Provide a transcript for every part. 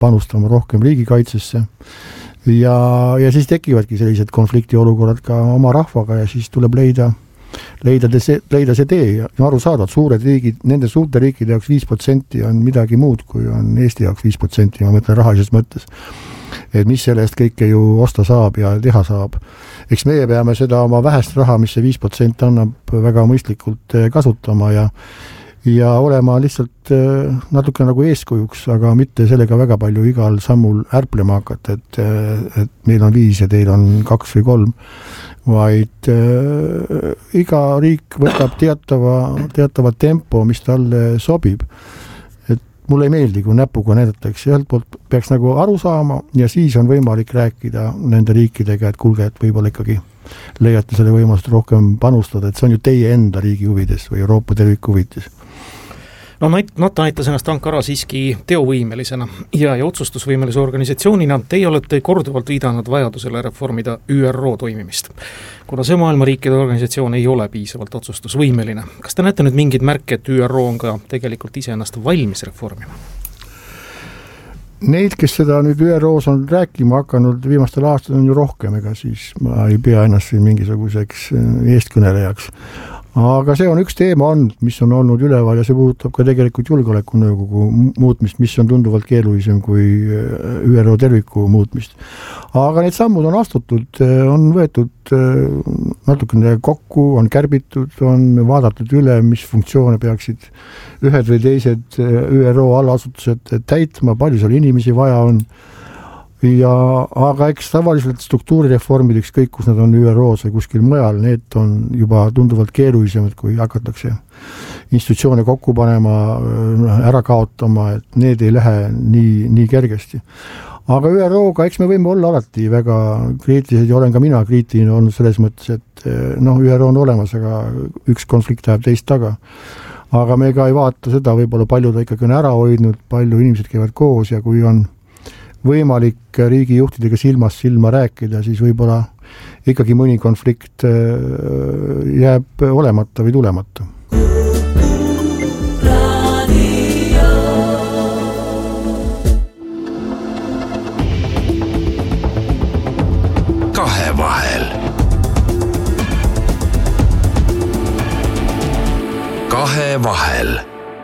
panustama rohkem riigikaitsesse ja siis tekivadki sellised konfliktiolukorrad ka oma rahvaga ja siis tuleb leida see tee ja aru saada, et suured riigid, nende suurte riikide jaoks 5% on midagi muud, kui on Eesti jaoks 5%, ma mõtlen rahalises mõttes. Et mis selle eest kõike ju osta saab ja teha saab. Eks meie peame seda oma vähest raha, mis see 5% annab väga mõistlikult kasutama ja olema lihtsalt natuke nagu eeskujuks, aga mitte sellega väga palju igal sammul ärplema hakata, et meil on 5 ja teil on 2 või 3, vaid iga riik võtab teatava tempo, mis talle sobib. Et mulle ei meeldi, kui näpuga näidatakse, ühelt poolt peaks nagu aru saama ja siis on võimalik rääkida nende riikidega, et kuulge, et võib-olla ikkagi leiate selle võimalust rohkem panustada, et see on ju teie enda riigi huvides või Euroopa terviku huvides. No NATO näitas ennast Ankara siiski teovõimelisena ja otsustusvõimelise organisatsioonina teie olete korduvalt viidanud vajadusele reformida ÜRO toimimist. Kuna see maailmariikide organisatsioon ei ole piisavalt otsustusvõimeline, kas te näete nüüd mingid märke, et ÜRO on ka tegelikult ise ennast valmis reformima? Neid, kes seda nüüd ÜROs on rääkima hakanud viimastel aastatel on ju rohkem, ega siis ma ei pea ennast siin mingisuguseks eestkõnelejaks. Aga see on üks teema mis on olnud üleval ja see puudutab ka tegelikult julgeolekunõukogu muutmist, mis on tunduvalt keerulisem kui ÜRO terviku muutmist. Aga need sammud on astutud, on võetud natukene kokku, on kärbitud, on vaadatud üle, mis funktsioone peaksid ühed või teised ÜRO allasutused täitma, palju seal inimesi vaja on. Aga eks tavaliselt struktuurireformid, ükskõik kus nad on ÜROs või kuskil mujal, need on juba tunduvalt keerulisemad, kui hakatakse institutsioone kokku panema, ära kaotama, et need ei lähe nii kergesti. Aga ÜRO-ga, eks me võime olla alati väga kriitilised ja olen ka mina kriitiline olnud selles mõttes, et ÜRO on olemas, aga üks konflikt läheb teist taga. Aga me ka ei vaata seda, võib-olla palju ta ikkagi on ära hoidnud, palju inimesed käivad koos ja kui on võimalik riigijuhtidega silmast silma rääkida, siis võib-olla ikkagi mõni konflikt jääb olemata või tulemata. Kahevahel. Kahevahel.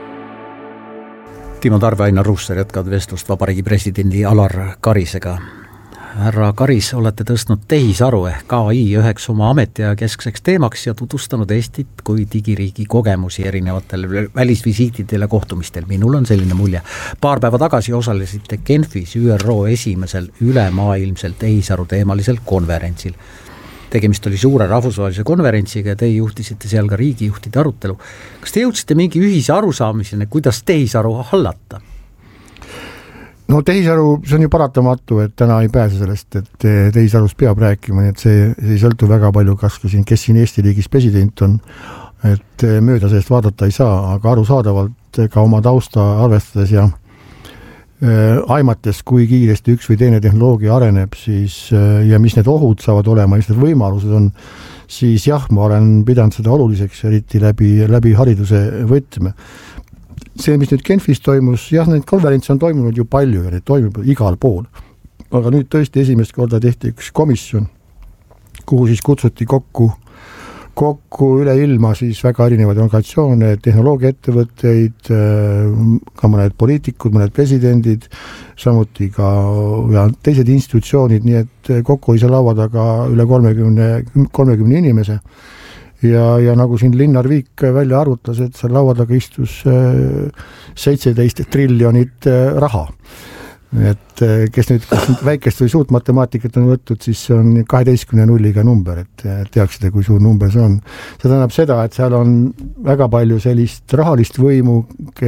Timo Tarve, Ainar Ruussaar jätkavad vestlust Vabariigi presidendi Alar Karisega. Härra Karis, olete tõstnud tehisaru ehk AI üheks oma ametiaja keskseks teemaks ja tutvustanud Eestit kui digiriigi kogemusi erinevatel välisvisiitidel ja kohtumistel. Minul on selline mulje. Paar päeva tagasi osalesite Genfis ÜRO esimesel ülemaailmsel tehisaru teemalisel konverentsil. Tegemist oli suure rahvusvahelise konverentsiga ja teie juhtisite seal ka riigijuhtide arutelu. Kas te jõudsite mingi ühise arusaamiseni, kuidas tehisaru hallata? No tehisaru, see on ju paratamatu, et täna ei pääse sellest, et tehisarust peab rääkima, nii et see ei sõltu väga palju, kes siin Eesti riigis president on, et mööda sellest vaadata ei saa, aga arusaadavalt ka oma tausta arvestades ja aimates, kui kiiresti üks või teine tehnoloogia areneb, siis, ja mis need ohud saavad olema, mis need võimalused on, siis jah, ma olen pidanud seda oluliseks, eriti läbi hariduse võtme. See, mis nüüd Genfis toimus, jah, need konverentsi on toimunud ju palju ja need toimub igal pool. Aga nüüd tõesti esimest korda tehti üks komisjon, kuhu siis kutsuti kokku üle ilma siis väga erinevaid organisatsioone, tehnoloogiaettevõtteid, ka mõned poliitikud, mõned presidendid, samuti ka ja teised institutsioonid, nii et kokku oli see laua taga üle 30 inimese. Ja nagu siin Linnar Viik välja arvutas, et seal laua taga istus 17 triljonit raha. Et kes nüüd väikest või suurt matemaatikat on võttud, siis see on 12 nulliga number, et teaksite, kui suur number see on. See tähendab seda, et seal on väga palju sellist rahalist võimu,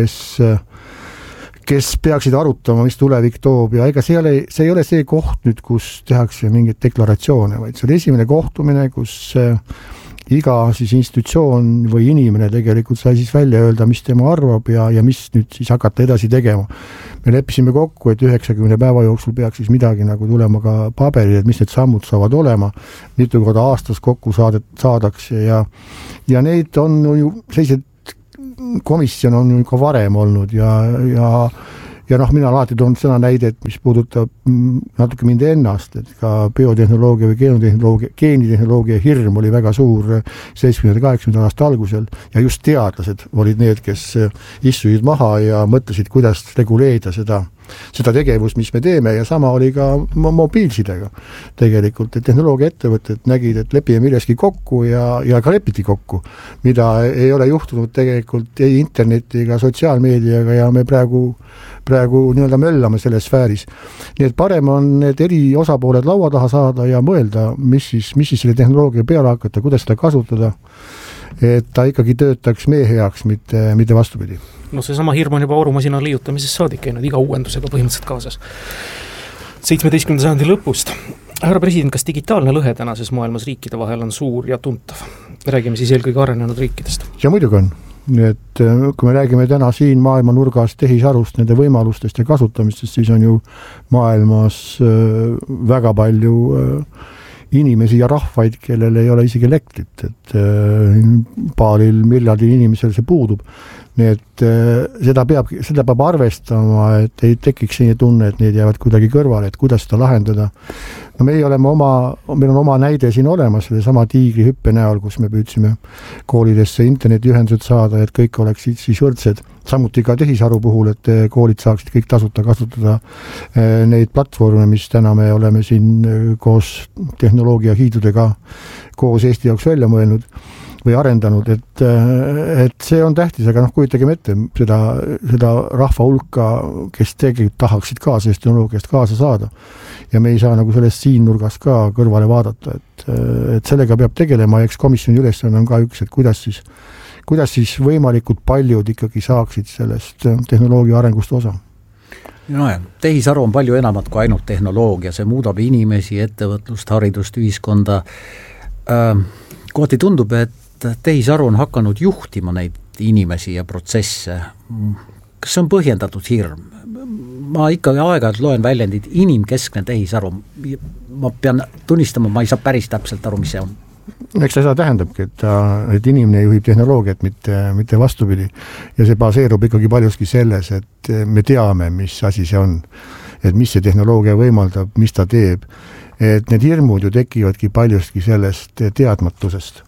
kes peaksid arutama, mis tulevik toob ja ega see ei ole see koht nüüd, kus tehakse mingeid deklaratsioone, vaid see on esimene kohtumine, kus iga siis institutsioon või inimene tegelikult sai siis välja öelda, mis tema arvab ja mis nüüd siis hakata edasi tegema. Me leppisime kokku, et 90 päeva jooksul peaks siis midagi nagu tulema ka paberil, et mis need sammud saavad olema, mitu korda aastas kokku saadakse ja neid on ju sellised komisjon on ju ka varem olnud ja ja mina alati toon seda näidet, mis puudutab natuke mind ennast, et ka biotehnoloogia või geenitehnoloogia hirm oli väga suur 70-80 aasta algusel ja just teadlased olid need, kes istusid maha ja mõtlesid, kuidas reguleerida seda tegevust, mis me teeme ja sama oli ka mobiilsidega tegelikult, et tehnoloogiaettevõtted nägid, et lepime milleski kokku ja ka lepiti kokku, mida ei ole juhtunud tegelikult ei interneti ega sotsiaalmeediaga ja me praegu nii-öelda möllame selles sfääris. Nii et parem on need eri osapooled laua taha saada ja mõelda, mis siis selle tehnoloogia peale hakata, kuidas seda kasutada, et ta ikkagi töötaks meie heaks, mitte vastupidi. No seesama hirm on juba aurumasina liiutamisest saadik käinud iga uuendusega põhimõtteliselt kaasas. 17. sajandi lõpust. Härra president, kas digitaalne lõhe tänases maailmas riikide vahel on suur ja tuntav? Räägime siis eelkõige arenenud riikidest. Ja muidugi on. Et kui me räägime täna siin maailma nurgas tehisarust, nende võimalustest ja kasutamistest, siis on ju maailmas väga palju inimesi ja rahvaid, kellel ei ole isegi elektrit, et paaril miljardil inimesel see puudub. Nii et seda peab arvestama, et ei tekiks selline tunne, et need jäävad kuidagi kõrvale, et kuidas seda lahendada. No meil on oma näide siin olemas, selle sama tiigrihüppe näol, kus me püüdsime koolidesse internetiühendused saada, et kõik oleksid siis võrdsed. Samuti ka tehisaru puhul, et koolid saaksid kõik tasuta kasutada neid platvorme, mis täna me oleme siin koos tehnoloogia hiidudega koos Eesti jaoks välja mõelnud või arendanud, et see on tähtis, aga kujutagem ette seda rahva hulka, kes tegelikult tahaksid ka sellest tehnoloogiast kaasa saada. Ja me ei saa nagu sellest siin nurgas ka kõrvale vaadata, et sellega peab tegelema, eks komisjoni ülesanne on ka üks, et kuidas siis võimalikult paljud ikkagi saaksid sellest tehnoloogia arengust osa. No ja, tehisaru on palju enamat kui ainult tehnoloogia, see muudab inimesi, ettevõtlust, haridust, ühiskonda. Kohati tundub, et tehisaru on hakanud juhtima neid inimesi ja protsesse. Kas see on põhjendatud hirm? Ma ikkagi aeg-ajalt loen väljendid inimkeskne tehisaru. Ma pean tunnistama, ma ei saa päris täpselt aru, mis see on. Eks seda tähendabki, et inimene juhib tehnoloogiat, mitte vastupidi. Ja see baseerub ikkagi paljuski selles, et me teame, mis asi see on, et mis see tehnoloogia võimaldab, mis ta teeb. Et need hirmud ju tekivadki paljuski sellest teadmatusest.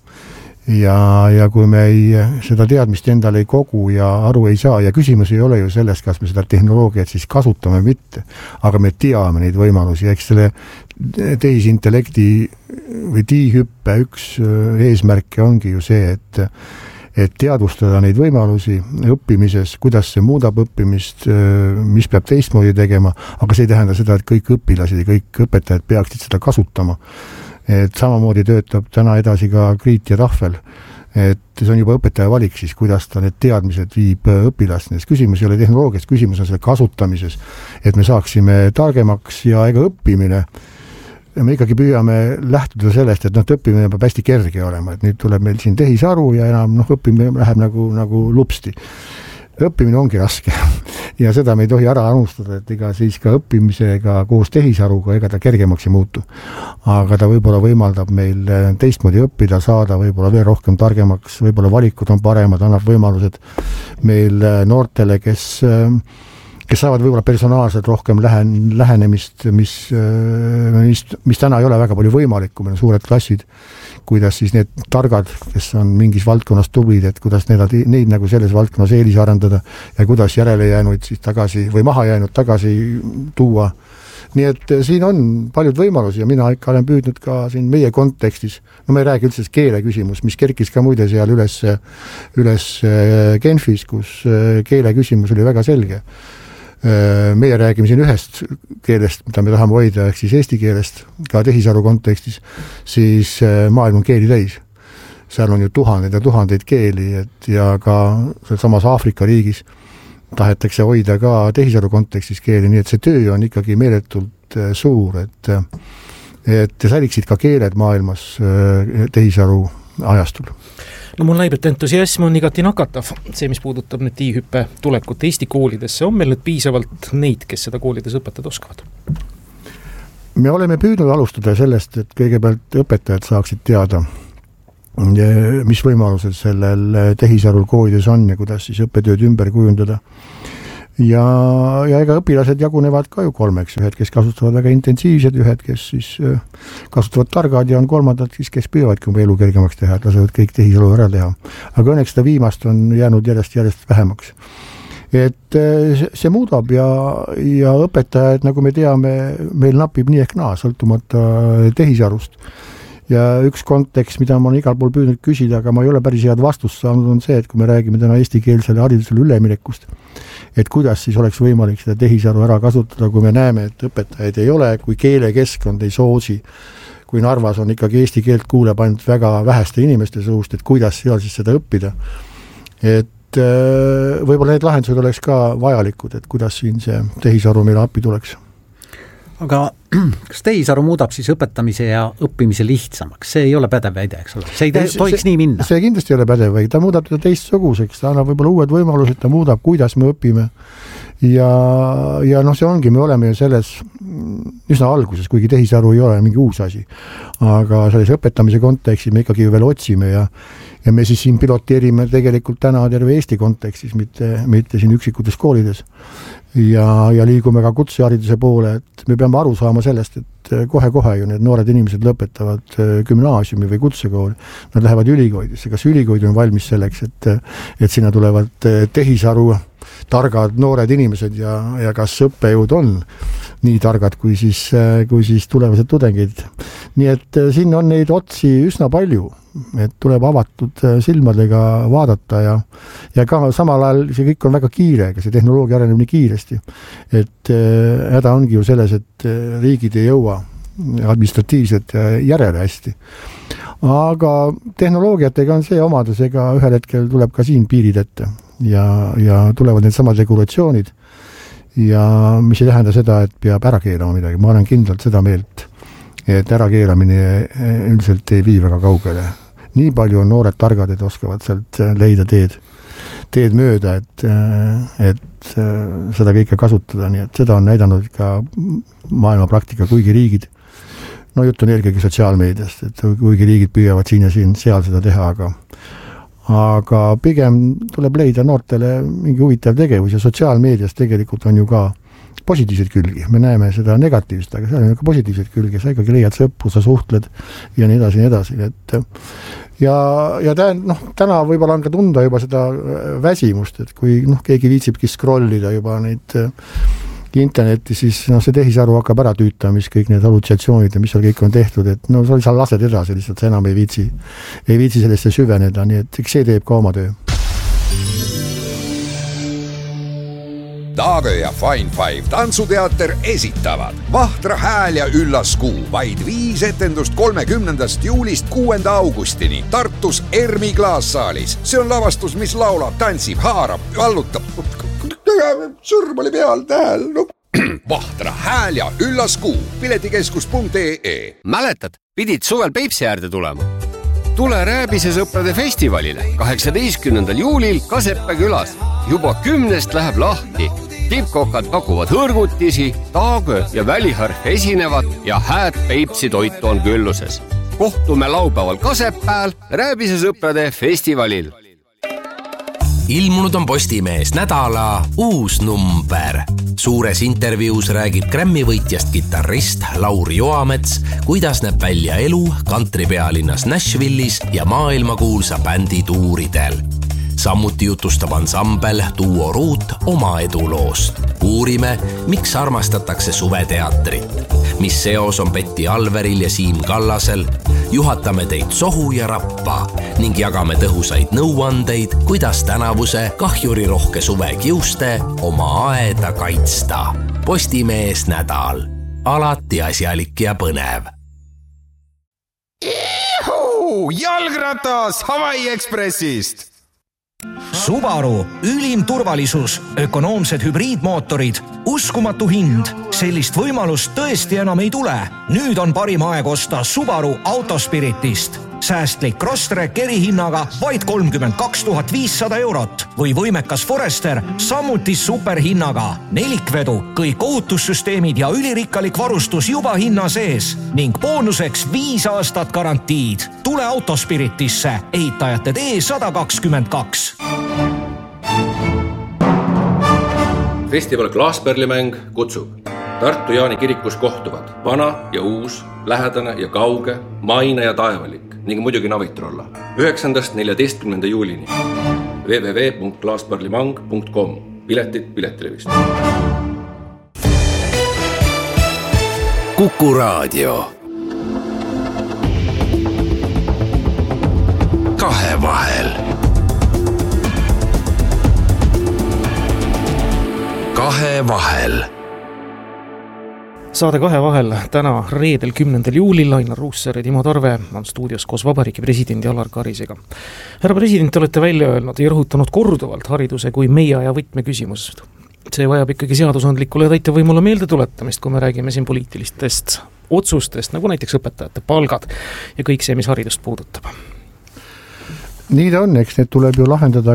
Ja kui me seda teadmist endale ei kogu ja aru ei saa, ja küsimus ei ole ju selles, kas me seda tehnoloogiat siis kasutame mitte, aga me teame neid võimalusi, eks selle tehisintellekti või tiihüppe üks eesmärke ongi ju see, et teadvustada neid võimalusi õppimises, kuidas see muudab õppimist, mis peab teistmoodi tegema, aga see ei tähenda seda, et kõik õpilased ja kõik õpetajad peaksid seda kasutama. Et samamoodi töötab täna edasi ka Kriit ja Tahvel, et see on juba õpetaja valik siis, kuidas ta need teadmised viib õpilasteni. Küsimus ei ole tehnoloogiast, küsimus on selle kasutamises, et me saaksime targemaks ja ega õppimine. Me ikkagi püüame lähtuda sellest, et õppimine peab hästi kerge olema, et nüüd tuleb meil siin tehisaru ja enam õppimine läheb nagu lupsti. Õppimine ongi raske ja seda me ei tohi ära unustada, et ega siis ka õppimisega koos tehisaruga ega ta kergemaks ei muutu. Aga ta võib-olla võimaldab meil teistmoodi õppida, saada võib-olla veel rohkem targemaks, võib-olla valikud on paremad, annab võimalused meil noortele, kes saavad võib-olla personaalselt rohkem lähenemist, mis täna ei ole väga palju võimalik, kui meil on suured klassid, kuidas siis need targad, kes on mingis valdkonnas tublid, et kuidas neid nagu selles valdkonnas eelis arendada ja kuidas järele jäänuid siis tagasi või maha jäänud tagasi tuua. Nii et siin on paljud võimalusi ja mina ikka olen püüdnud ka siin meie kontekstis, no me ei räägi üldse keele küsimus, mis kerkis ka muide seal üles Genfis, kus keele küsimus oli väga selge. Meie räägime siin ühest keelest, mida me tahame hoida, ehk siis eesti keelest, ka tehisaru kontekstis, siis maailm on keeli täis. Seal on ju tuhandeid ja tuhandeid keeli, ja ka samas Aafrika riigis tahetakse hoida ka tehisaru kontekstis keeli, nii et see töö on ikkagi meeletult suur, et säiliksid ka keeled maailmas tehisaru ajastul. No mul näib, et entusiasm on igati nakatav. See, mis puudutab nüüd tiihüppe tulekut Eesti koolidesse, on meil nüüd piisavalt neid, kes seda koolides õpetada oskavad? Me oleme püüdnud alustada sellest, et kõigepealt õpetajad saaksid teada, mis võimalused sellel tehisarul koolides on ja kuidas siis õppetööd ümber kujundada. ja ega õpilased jagunevad ka ju 3, ühed, kes kasutavad väga intensiivsed, ühed, kes siis kasutavad targad ja on kolmandad siis, kes püüavadki oma elu kergemaks teha, et lasevad kõik tehisaru ära teha. Aga õnneks seda viimast on jäänud järjest vähemaks. Et see muudab ja õpetajad, nagu me teame, meil napib nii ehk naa, sõltumata tehisarust. Ja üks kontekst, mida ma olen igal pool püüdnud küsida, aga ma ei ole päris head vastust saanud, on see, et kui me räägime täna eestikeelsele haridusele üleminekust, et kuidas siis oleks võimalik seda tehisaru ära kasutada, kui me näeme, et õpetajaid ei ole, kui keelekeskkond ei soosi, kui Narvas on ikkagi eesti keelt kuuleb ainult väga väheste inimeste suust, et kuidas seal siis seda õppida. Et võib-olla need lahendused oleks ka vajalikud, et kuidas siin see tehisaru meile appi tuleks. Aga kas tehisaru muudab siis õpetamise ja õppimise lihtsamaks? See ei ole pädev väide, eks ole? See ei tohiks nii minna? See kindlasti ei ole pädev väide, ta muudab teda teistsuguseks, ta annab võib-olla uued võimalused, ta muudab, kuidas me õpime. Ja see ongi, me oleme ju selles üsna alguses, kuigi tehisaru ei ole mingi uus asi. Aga selles õpetamise kontekstis me ikkagi veel otsime ja me siis siin piloteerime tegelikult täna terve Eesti kontekstis, mitte siin üksikutes koolides. Ja liigume ka kutsehariduse poole, et me peame aru saama sellest, et kohe ju need noored inimesed lõpetavad gümnaasiumi või kutsekooli, nad lähevad ülikoolidesse, kas ülikoolid on valmis selleks, et sinna tulevad tehisaru targad noored inimesed ja kas õppejõud on nii targad kui siis tulevased tudengid. Nii et siin on neid otsi üsna palju, et tuleb avatud silmadega vaadata ja ka samal ajal see kõik on väga kiire, ega see tehnoloogia areneb nii kiiresti, et häda ongi ju selles, et riigid ei jõua administratiivselt järele hästi. Aga tehnoloogiatega on see omadus, ega ühel hetkel tuleb ka siin piirid ette ja tulevad need samad regulatsioonid ja mis ei tähenda seda, et peab ära keelama midagi. Ma olen kindlalt seda meelt, et ärakeelamine üldiselt ei vii väga kaugele. Nii palju on noored targad, et oskavad sealt leida teed mööda, et seda kõike kasutada, nii et seda on näidanud ka maailma praktika, kuigi riigid, no jutt on eelkõige sotsiaalmeediast, et kuigi riigid püüavad siin ja seal seda teha, aga pigem tuleb leida noortele mingi huvitav tegevus ja sotsiaalmeedias tegelikult on ju ka positiivseid külgi. Me näeme seda negatiivset, aga seal on ka positiivseid külgi. Sa ikkagi leiad sõpru, sa suhtled ja nii edasi. Et ja täna võib-olla on ka tunda juba seda väsimust, et kui keegi viitsibki scrollida juba neid internetti, siis see tehisaru hakkab ära tüütama, mis kõik need hallutsatsioonid ja mis seal kõik on tehtud, et sa lased edasi, lihtsalt sa enam ei viitsi sellesse süveneda, nii et see teeb ka oma töö. Taagö ja Fine Five tantsuteater esitavad Vahtra hääl ja üllas kuu, vaid 5 etendust 30. juulist 6. augustini Tartus Ermi klaassaalis. See on lavastus, mis laulab, tantsib, haarab, vallutab. Sõrm oli peal tähel. Vahtra hääl ja üllas kuu, piletikeskus.ee. Mäletad, pidid suvel Peipsi äärde tulema? Tule Rääbise sõprade festivalile 18. juulil Kaseppe külas. Juba 10. läheb lahti. Tippkokad pakuvad hõrgutisi, taagö ja väliharf esinevad ja hääd Peipsi toitu on külluses. Kohtume laupäeval Kasepääl Rääbise sõprade festivalil. Ilmunud on Postimees nädala uus number. Suures intervjuus räägib Grammy võitjast kitarrist Lauri Joamets, kuidas näeb välja elu kantripealinnas Nashvillis ja maailmakuulsa bändi tuuridel. Samuti jutustab ansambel Duo Ruut oma eduloost. Uurime, miks armastatakse suveteatrit, mis seos on Betty Alveril ja Siim Kallasel, juhatame teid sohu ja rappa ning jagame tõhusaid nõuandeid, kuidas tänavuse kahjurirohke suve kiuste oma aeda kaitsta. Postimees nädal. Alati asjalik ja põnev. Jalgratas Hawaii Expressist! Subaru, ülim turvalisus, ökonoomsed hübriidmootorid, uskumatu hind. Sellist võimalust tõesti enam ei tule. Nüüd on parim aeg osta Subaru Autospiritist. Säästlik Crosstrek erihinnaga vaid 32 500 eurot või võimekas Forester samuti superhinnaga. Nelikvedu, kõik ohutussüsteemid ja ülirikkalik varustus juba hinna sees ning boonuseks 5 aastat garantiid. Tule Autospiritisse, ehitajate tee 122. Festival Klaasperlimäng kutsub. Tartu Jaani kirikus kohtuvad vana ja uus, lähedane ja kauge, maine ja taevalik ning muidugi navitrolla. 9.–14. juulini. www.klaasperlimang.com. Piletid Piletilevist. Kuku Raadio. Kahevahel. Kahevahel. Saade Kahevahel täna reedel 10. juulil Ainar Ruussaar ja Timo Tarve on stuudios koos Vabariigi presidendi Alar Karisega. Härra president, olete välja öelnud ja rõhutanud korduvalt hariduse kui meie aja võtmeküsimused. See vajab ikkagi seadusandlikule ja täitevvõimule meelde tuletamist, kui me räägime siin poliitilistest otsustest, nagu näiteks õpetajate palgad ja kõik see, mis haridust puudutab. Nii ta on, eks need tuleb ju lahendada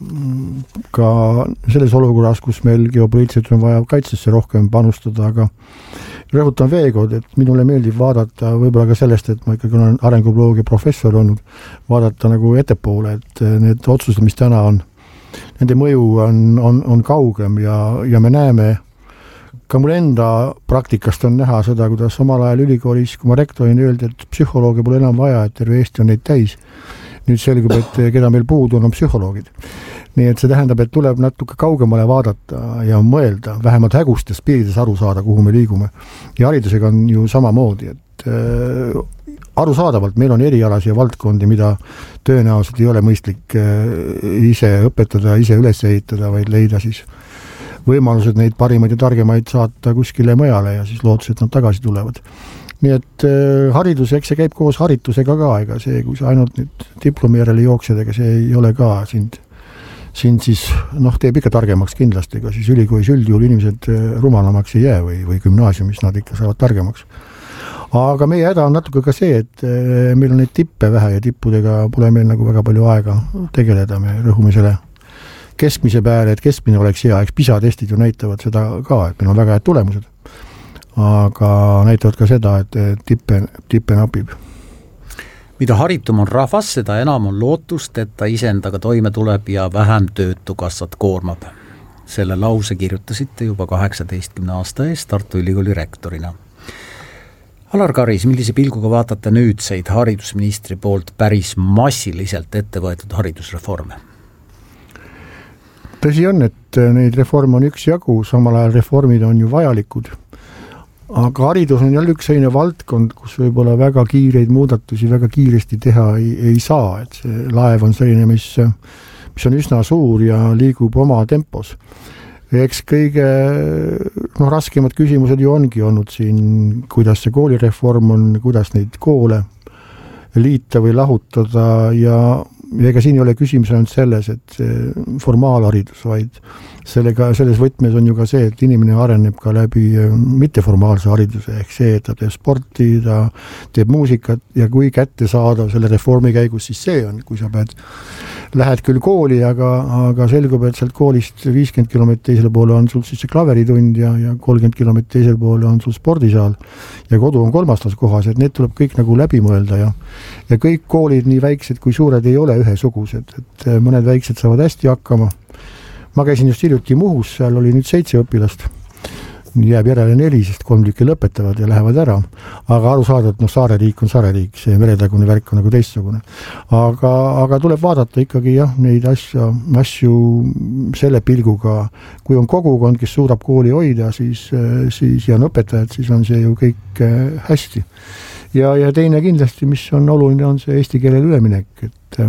ka selles olukorras, kus meil geopoliitiliselt on vaja kaitsesse rohkem panustada, aga rõhutan veekord, et minule meeldib vaadata võib-olla ka sellest, et ma ikkagi olen arengubioloogia professor olnud, vaadata nagu ettepoole, et need otsused, mis täna on, nende mõju on kaugem ja me näeme, ka mul enda praktikast on näha seda, kuidas omal ajal ülikoolis, kui ma rektorina öeldi, et psühholoogia pole enam vaja, et terve Eesti on neid täis. Nüüd selgub, et keda meil puudu on psühholoogid. Nii et see tähendab, et tuleb natuke kaugemale vaadata ja mõelda, vähemalt hägustes piirides aru saada, kuhu me liigume. Ja haridusega on ju samamoodi, et arusaadavalt meil on erialasi ja valdkondi, mida tõenäoliselt ei ole mõistlik ise õpetada, ise üles ehitada, vaid leida siis võimalused neid parimaid ja targemaid saata kuskile mujale ja siis lootus, et nad tagasi tulevad. Nii et haridus, eks see käib koos haritusega ka, ega see, kui sa ainult nüüd diplomi järele jooksed, ega see ei ole ka sind siis, teeb ikka targemaks kindlasti, ega siis ülikoolis üldjuhul inimesed rumalamaks ei jää või gümnaasiumis nad ikka saavad targemaks. Aga meie häda on natuke ka see, et meil on neid tippe vähe ja tippudega pole meil nagu väga palju aega tegeleda, me rõhume selle keskmise peale, et keskmine oleks hea, eks PISA-testid ju näitavad seda ka, et meil on väga head tulemused. Aga näitavad ka seda, et tippe napib. Mida haritum on rahvas, seda enam on lootust, et ta iseendaga toime tuleb ja vähem töötukassat koormab. Selle lause kirjutasite juba 18 aasta eest Tartu Ülikooli rektorina. Alar Karis, millise pilguga vaatate nüüdseid haridusministri poolt päris massiliselt ette võetud haridusreforme? Tõsi on, et neid reforme on üks jagu, samal ajal reformid on ju vajalikud. Aga haridus on jälle üks selline valdkond, kus võib-olla väga kiireid muudatusi väga kiiresti teha ei saa, et see laev on selline, mis on üsna suur ja liigub oma tempos. Eks kõige raskemad küsimused ju ongi olnud siin, kuidas see koolireform on, kuidas neid koole liita või lahutada ja ega siin ei ole küsimus ainult selles, et formaalharidus, vaid selles võtmes on ju ka see, et inimene areneb ka läbi mitteformaalse hariduse, ehk see, et ta teeb sporti, ta teeb muusikat ja kui kätte saada selle reformi käigus, siis see on, kui sa lähed küll kooli, aga selgub, et sealt koolist 50 kilomeetrit teisele poole on sul siis see klaveritund ja 30 kilomeetrit teisele poole on sul spordisaal ja kodu on kolmastas kohas, et need tuleb kõik nagu läbi mõelda ja kõik koolid nii väiksed kui suured ei ole ühesugused, et mõned väiksed saavad hästi hakkama. Ma käisin just hiljuti Muhus, seal oli nüüd 7 õpilast. Jääb järele 4, sest 3 tükki lõpetavad ja lähevad ära. Aga aru saada, et saareriik on saareriik, see meretagune värk on nagu teistsugune. Aga tuleb vaadata ikkagi neid asju selle pilguga, kui on kogukond, kes suudab kooli hoida, siis ja on õpetajad, siis on see ju kõik hästi. Ja teine kindlasti, mis on oluline, on see eesti keelele üleminek,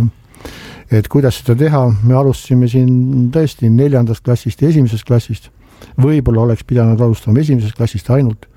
et kuidas seda teha, me alustasime siin tõesti 4. klassist ja 1. klassist, võib-olla oleks pidanud alustama 1. klassist ainult.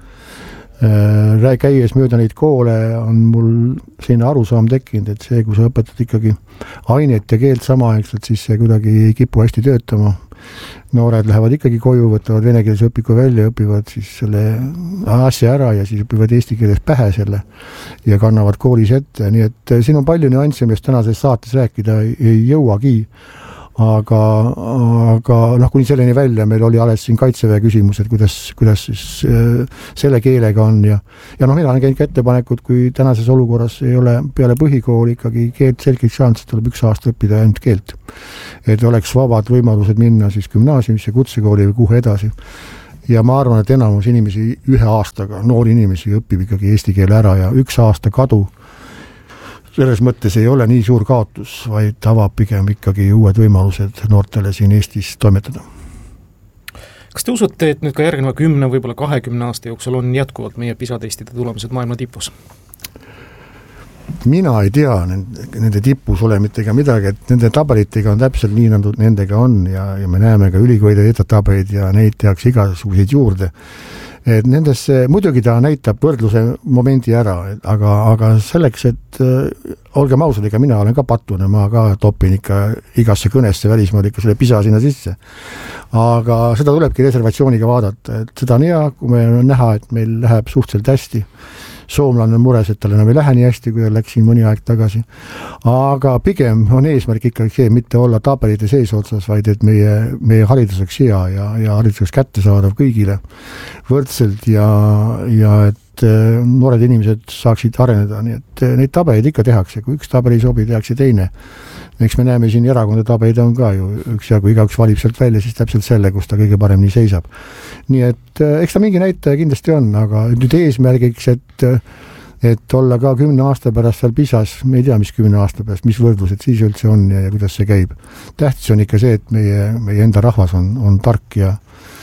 Käies mööda neid koole on mul selline arusaam tekkinud, et see, kui sa õpetad ikkagi ainet ja keelt samaaegselt, siis see kuidagi ei kipu hästi töötama. Noored lähevad ikkagi koju, võtavad venekeelse õpiku välja, õpivad siis selle asja ära ja siis õpivad eesti keeles pähe selle ja kannavad koolis ette. Nii et siin on palju nüansse, millest tänases saates rääkida ei jõuagi. aga kuni selleni välja meil oli alles siin kaitseväe küsimus, et kuidas siis selle keelega on ja mina olen käinud ka ettepanekud, kui tänases olukorras ei ole peale põhikooli ikkagi keelt selgeks saanud, siis tuleb 1 aasta õppida ainult keelt. Et oleks vabad võimalused minna siis gümnaasiumisse, kutsekooli või kuhu edasi. Ja ma arvan, et enamus inimesi 1 aastaga, noori inimesi õpib ikkagi eesti keele ära ja 1 aasta kadu selles mõttes ei ole nii suur kaotus, vaid avab pigem ikkagi uued võimalused noortele siin Eestis toimetada. Kas te usute, et nüüd ka järgneva 10, võib-olla 20 aasta jooksul on jätkuvalt meie PISA-testide tulemused maailma tipus? Mina ei tea nende tipus olemitega midagi, et nende tabelitega on täpselt nii, nagu nendega on ja me näeme ka ülikoolide edetabeleid ja neid tehakse igasuguseid juurde. Et nendesse, muidugi ta näitab võrdluse momendi ära, aga selleks, et olgem ausad, ega mina olen ka patune, ma ka topin ikka igasse kõnesse välismaal ikka selle PISA sinna sisse. Aga seda tulebki reservatsiooniga vaadata, et seda on hea, kui me näha, et meil läheb suhteliselt hästi. Soomlane on mures, et tal enam ei lähe nii hästi, kui ta läks siin mõni aeg tagasi. Aga pigem on eesmärk ikkagi see, mitte olla tabelite sees otsas, vaid et meie hariduseks hea ja hariduseks kättesaadav kõigile võrdselt ja et noored inimesed saaksid areneda. Nii et neid tabeleid ikka tehakse, kui üks tabel ei sobi, tehakse teine. Eks me näeme siin erakonna tabelid on ka ju üks ja kui igaüks valib sealt välja, siis täpselt selle, kus ta kõige paremini seisab. Nii et eks ta mingi näitaja kindlasti on, aga nüüd eesmärgiks, et olla ka 10 aasta pärast seal PISAs, me ei tea, mis 10 aasta pärast, mis võrdlused siis üldse on ja kuidas see käib. Tähtis on ikka see, et meie enda rahvas on tark ja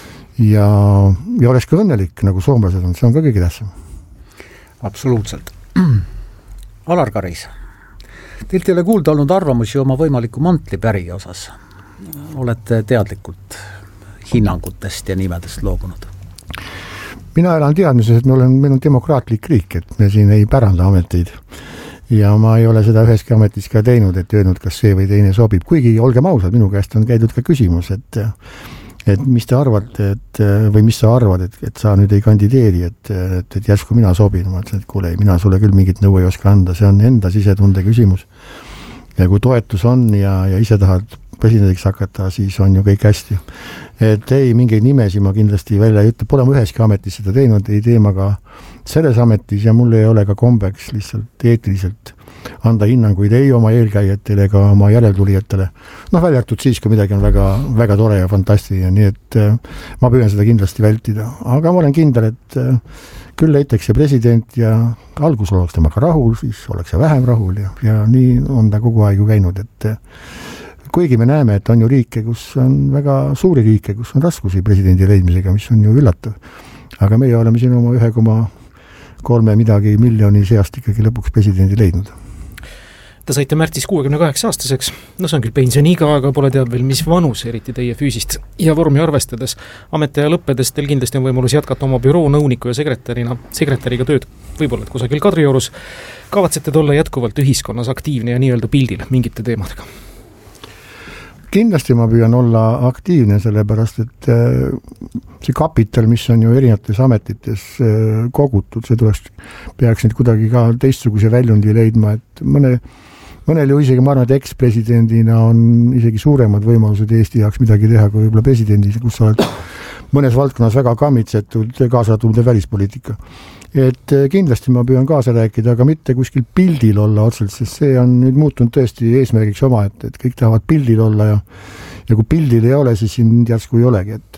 oleks ka õnnelik, nagu soomlased on, see on ka kõige tähtsam. Absoluutselt. Alar Karis, teilt ei ole kuulda olnud arvamusi oma võimaliku mantlipärgi osas. Olete teadlikult hinnangutest ja nimedest loobunud? Mina elan teadmises, et meil on demokraatlik riik, et me siin ei päranda ameteid. Ja ma ei ole seda üheski ametis ka teinud, et öelnud, kas see või teine sobib. Kuigi olgem ausad, minu käest on käidud ka küsimus, et mis te arvate, või mis sa arvad, et sa nüüd ei kandideeri, et järsku mina sobin. Ma ütlesin, et kuule, mina sulle küll mingit nõu ei oska anda, see on enda sisetunde küsimus. Ja kui toetus on ja ise tahad presidendiks hakata, siis on ju kõik hästi. Et ei, mingeid nimesi ma kindlasti välja ei ütle, pole ma üheski ametis seda teinud, ei teema ka selles ametis ja mul ei ole ka kombeks lihtsalt eetiliselt anda hinnanguid ei oma eelkäijatele ega oma järeltulijatele. Väljatud siis, kui midagi on väga, väga tore ja fantastiline, nii et ma püüan seda kindlasti vältida. Aga ma olen kindel, et küll leitakse president ja algus oleks temaga rahul, siis oleks vähem rahul ja nii on ta kogu aeg ju käinud, et kuigi me näeme, et on ju riike, kus on väga suuri riike, kus on raskusi presidendi leidmisega, mis on ju üllatav. Aga meie oleme siin oma 1,3 midagi miljoni seast ikkagi lõpuks presidendi leidnud. Te saite märtsis 68 aastaseks, see on küll pensioniga, aga pole teab veel, mis vanus, eriti teie füüsist ja vormi arvestades. Ametiaja lõppedes teil kindlasti on võimalus jätkata oma büroo nõuniku ja sekretäriga tööd, võib-olla et kusagil Kadriorus. Kavatsete olla jätkuvalt ühiskonnas aktiivne ja nii-öelda pildil mingite teemadega? Kindlasti ma püüan olla aktiivne, sellepärast, et see kapital, mis on ju erinevates ametites kogutud, see peaks nüüd kuidagi ka teistsuguse väljundi leidma, et mõnel ju isegi, ma arvan, et ekspresidendina on isegi suuremad võimalused Eesti jaoks midagi teha, kui võib-olla presidendis, kus sa oled mõnes valdkonnas väga kammitsetud, kaasatulde välispoliitika. Et kindlasti ma püüan kaasa rääkida, aga mitte kuskil pildil olla otselt, sest see on nüüd muutunud tõesti eesmärgiks oma, et kõik tahavad pildil olla ja kui pildil ei ole, siis siin järsku ei olegi. Et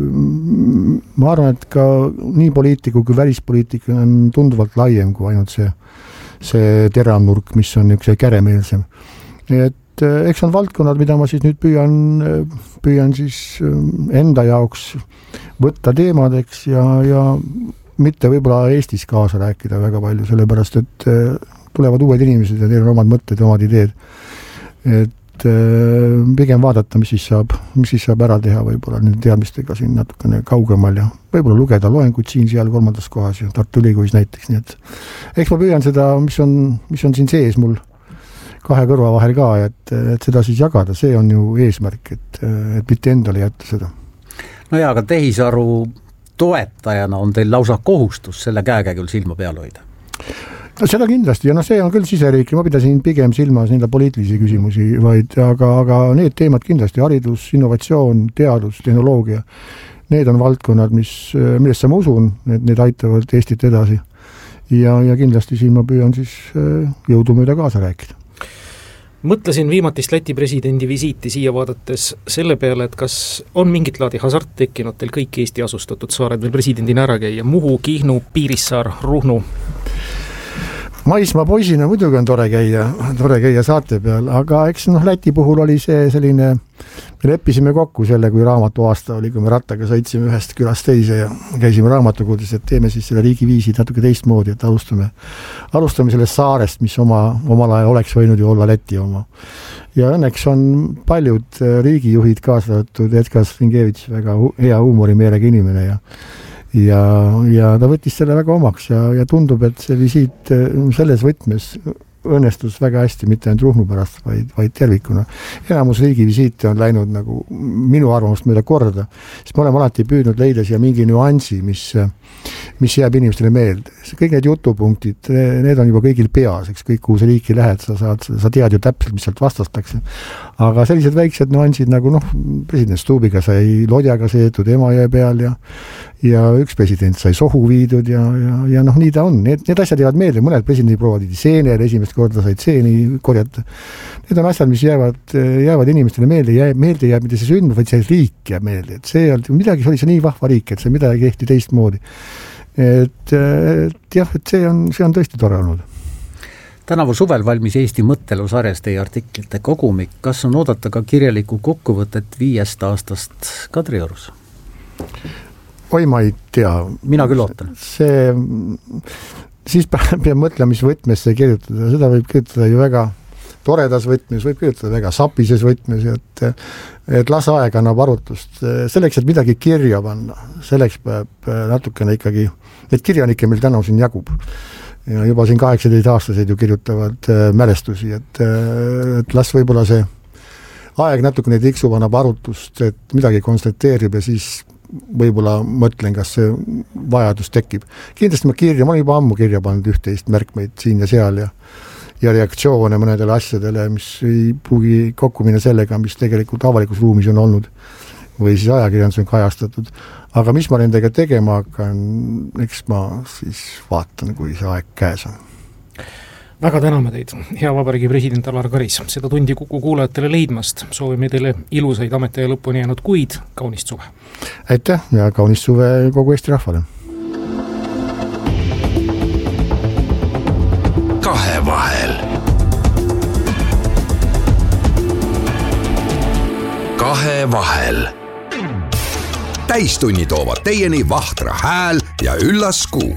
ma arvan, et ka nii poliitiku kui välispoliitika on tunduvalt laiem kui ainult see teravnurk, mis on üks käremeelsem. Et eks on valdkonnad, mida ma siis nüüd püüan siis enda jaoks võtta teemadeks ja mitte võib-olla Eestis kaasa rääkida väga palju, sellepärast, et tulevad uued inimesed ja neil on omad mõtted ja omad ideed. Et pigem vaadata, mis siis saab ära teha võib-olla nende teadmistega siin natukene kaugemal ja võib-olla lugeda loenguid siin-seal 3. kohas ja Tartu Ülikoolis näiteks. Nii et eks ma püüan seda, mis on siin sees mul 2 kõrva vahel ka, et seda siis jagada, see on ju eesmärk, et mitte endale jätta seda. No ja, aga tehisaru toetajana on teil lausa kohustus selle käekäigul silma peal hoida? Seda kindlasti, ja see on küll siseriik, ma pidasin pigem silmas nii poliitilisi küsimusi, vaid aga need teemad kindlasti, haridus, innovatsioon, teadus, tehnoloogia, need on valdkonnad, millesse ma usun, need aitavad Eestit edasi. Ja kindlasti siin ma püüan siis jõudumööda kaasa rääkida. Mõtlesin viimatist Läti presidendi visiiti siia vaadates selle peale, et kas on mingit laadi hasart tekkinud teil kõik Eesti asustatud saared veel presidendina ära käia, Muhu, Kihnu, Piirissaar, Ruhnu? Maismaa poisina muidugi on tore käia saate peal, aga eks Läti puhul oli see selline, me leppisime kokku selle, kui raamatu aasta oli, kui me rattaga sõitsime ühest külast teise ja käisime raamatukogus, et teeme siis selle riigiviisi natuke teistmoodi, et alustame sellest saarest, mis omal ajal oleks võinud ju olla Läti oma. Ja õnneks on paljud riigijuhid kaasadatud, Edgar Stringevitš, väga hea huumorimeelega inimene ja ta võttis selle väga omaks ja tundub, et see visiit selles võtmes õnnestus väga hästi, mitte ainult Ruhnu pärast, vaid tervikuna. Enamus riigivisiite on läinud nagu minu arvamust mööda korda, sest me oleme alati püüdnud leida siia mingi nüansi, mis jääb inimestele meelde. Kõik need jutupunktid, need on juba kõigil peas, eks kõik, kuhu sa riiki lähed, sa tead ju täpselt, mis sealt vastastakse. Aga sellised väiksed nüansid nagu president Stubiga sai lodjaga seetud Emajõe peal ja üks president sai sohu viidud ja nii ta on. Need asjad jäävad meelde, mõned presidendiprovad seenel esimest korda said seeni korjata. Need on asjad, mis jäävad inimestele meelde jääb mitte see sündmus, vaid see riik jääb meelde. Et see midagi oli see nii vahva riik, et see midagi tehti teistmoodi. Et see on tõesti tore olnud. Tänavu suvel valmis Eesti mõttelusarjas teie artiklite kogumik. Kas on oodata ka kirjalikku kokkuvõtet 5 aastast Kadriorus? Oi, ma ei tea. Mina küll ootan. Siis peab mõtlema, mis võtmes see kirjutada. Seda võib kirjutada ju väga toredas võtmes, võib kirjutada väga sapises võtmes, et las aeg annab arutust. Selleks, et midagi kirja panna, selleks peab natukene ikkagi, et kirjanikke meil täna siin jagub. Ja juba siin 18-aastased ju kirjutavad mälestusi, et las võib-olla see aeg natukene tiksub annab arutust, et midagi konstateerib ja siis võib-olla mõtlen, kas see vajadus tekib. Kindlasti ma olen juba ammu kirja pannud üht-teist märkmeid siin ja seal ja reaktsioone mõnedele asjadele, mis ei puugi kokku minna sellega, mis tegelikult avalikus ruumis on olnud või siis ajakirjandus on kajastatud. Aga mis ma nendega tegema hakkan, eks ma siis vaatan, kui see aeg käes on. Väga täname teid, hea vabariigi president Alar Karis, seda tundi Kuku kuulajatele leidmast. Soovime teile ilusaid ametiaja lõpuni jäänud kuid, kaunist suve. Aitäh ja kaunist suve kogu Eesti rahvale. Kahevahel. Kahevahel. Täistunni toovad teieni Vahtra hääl ja Üllas Kuu.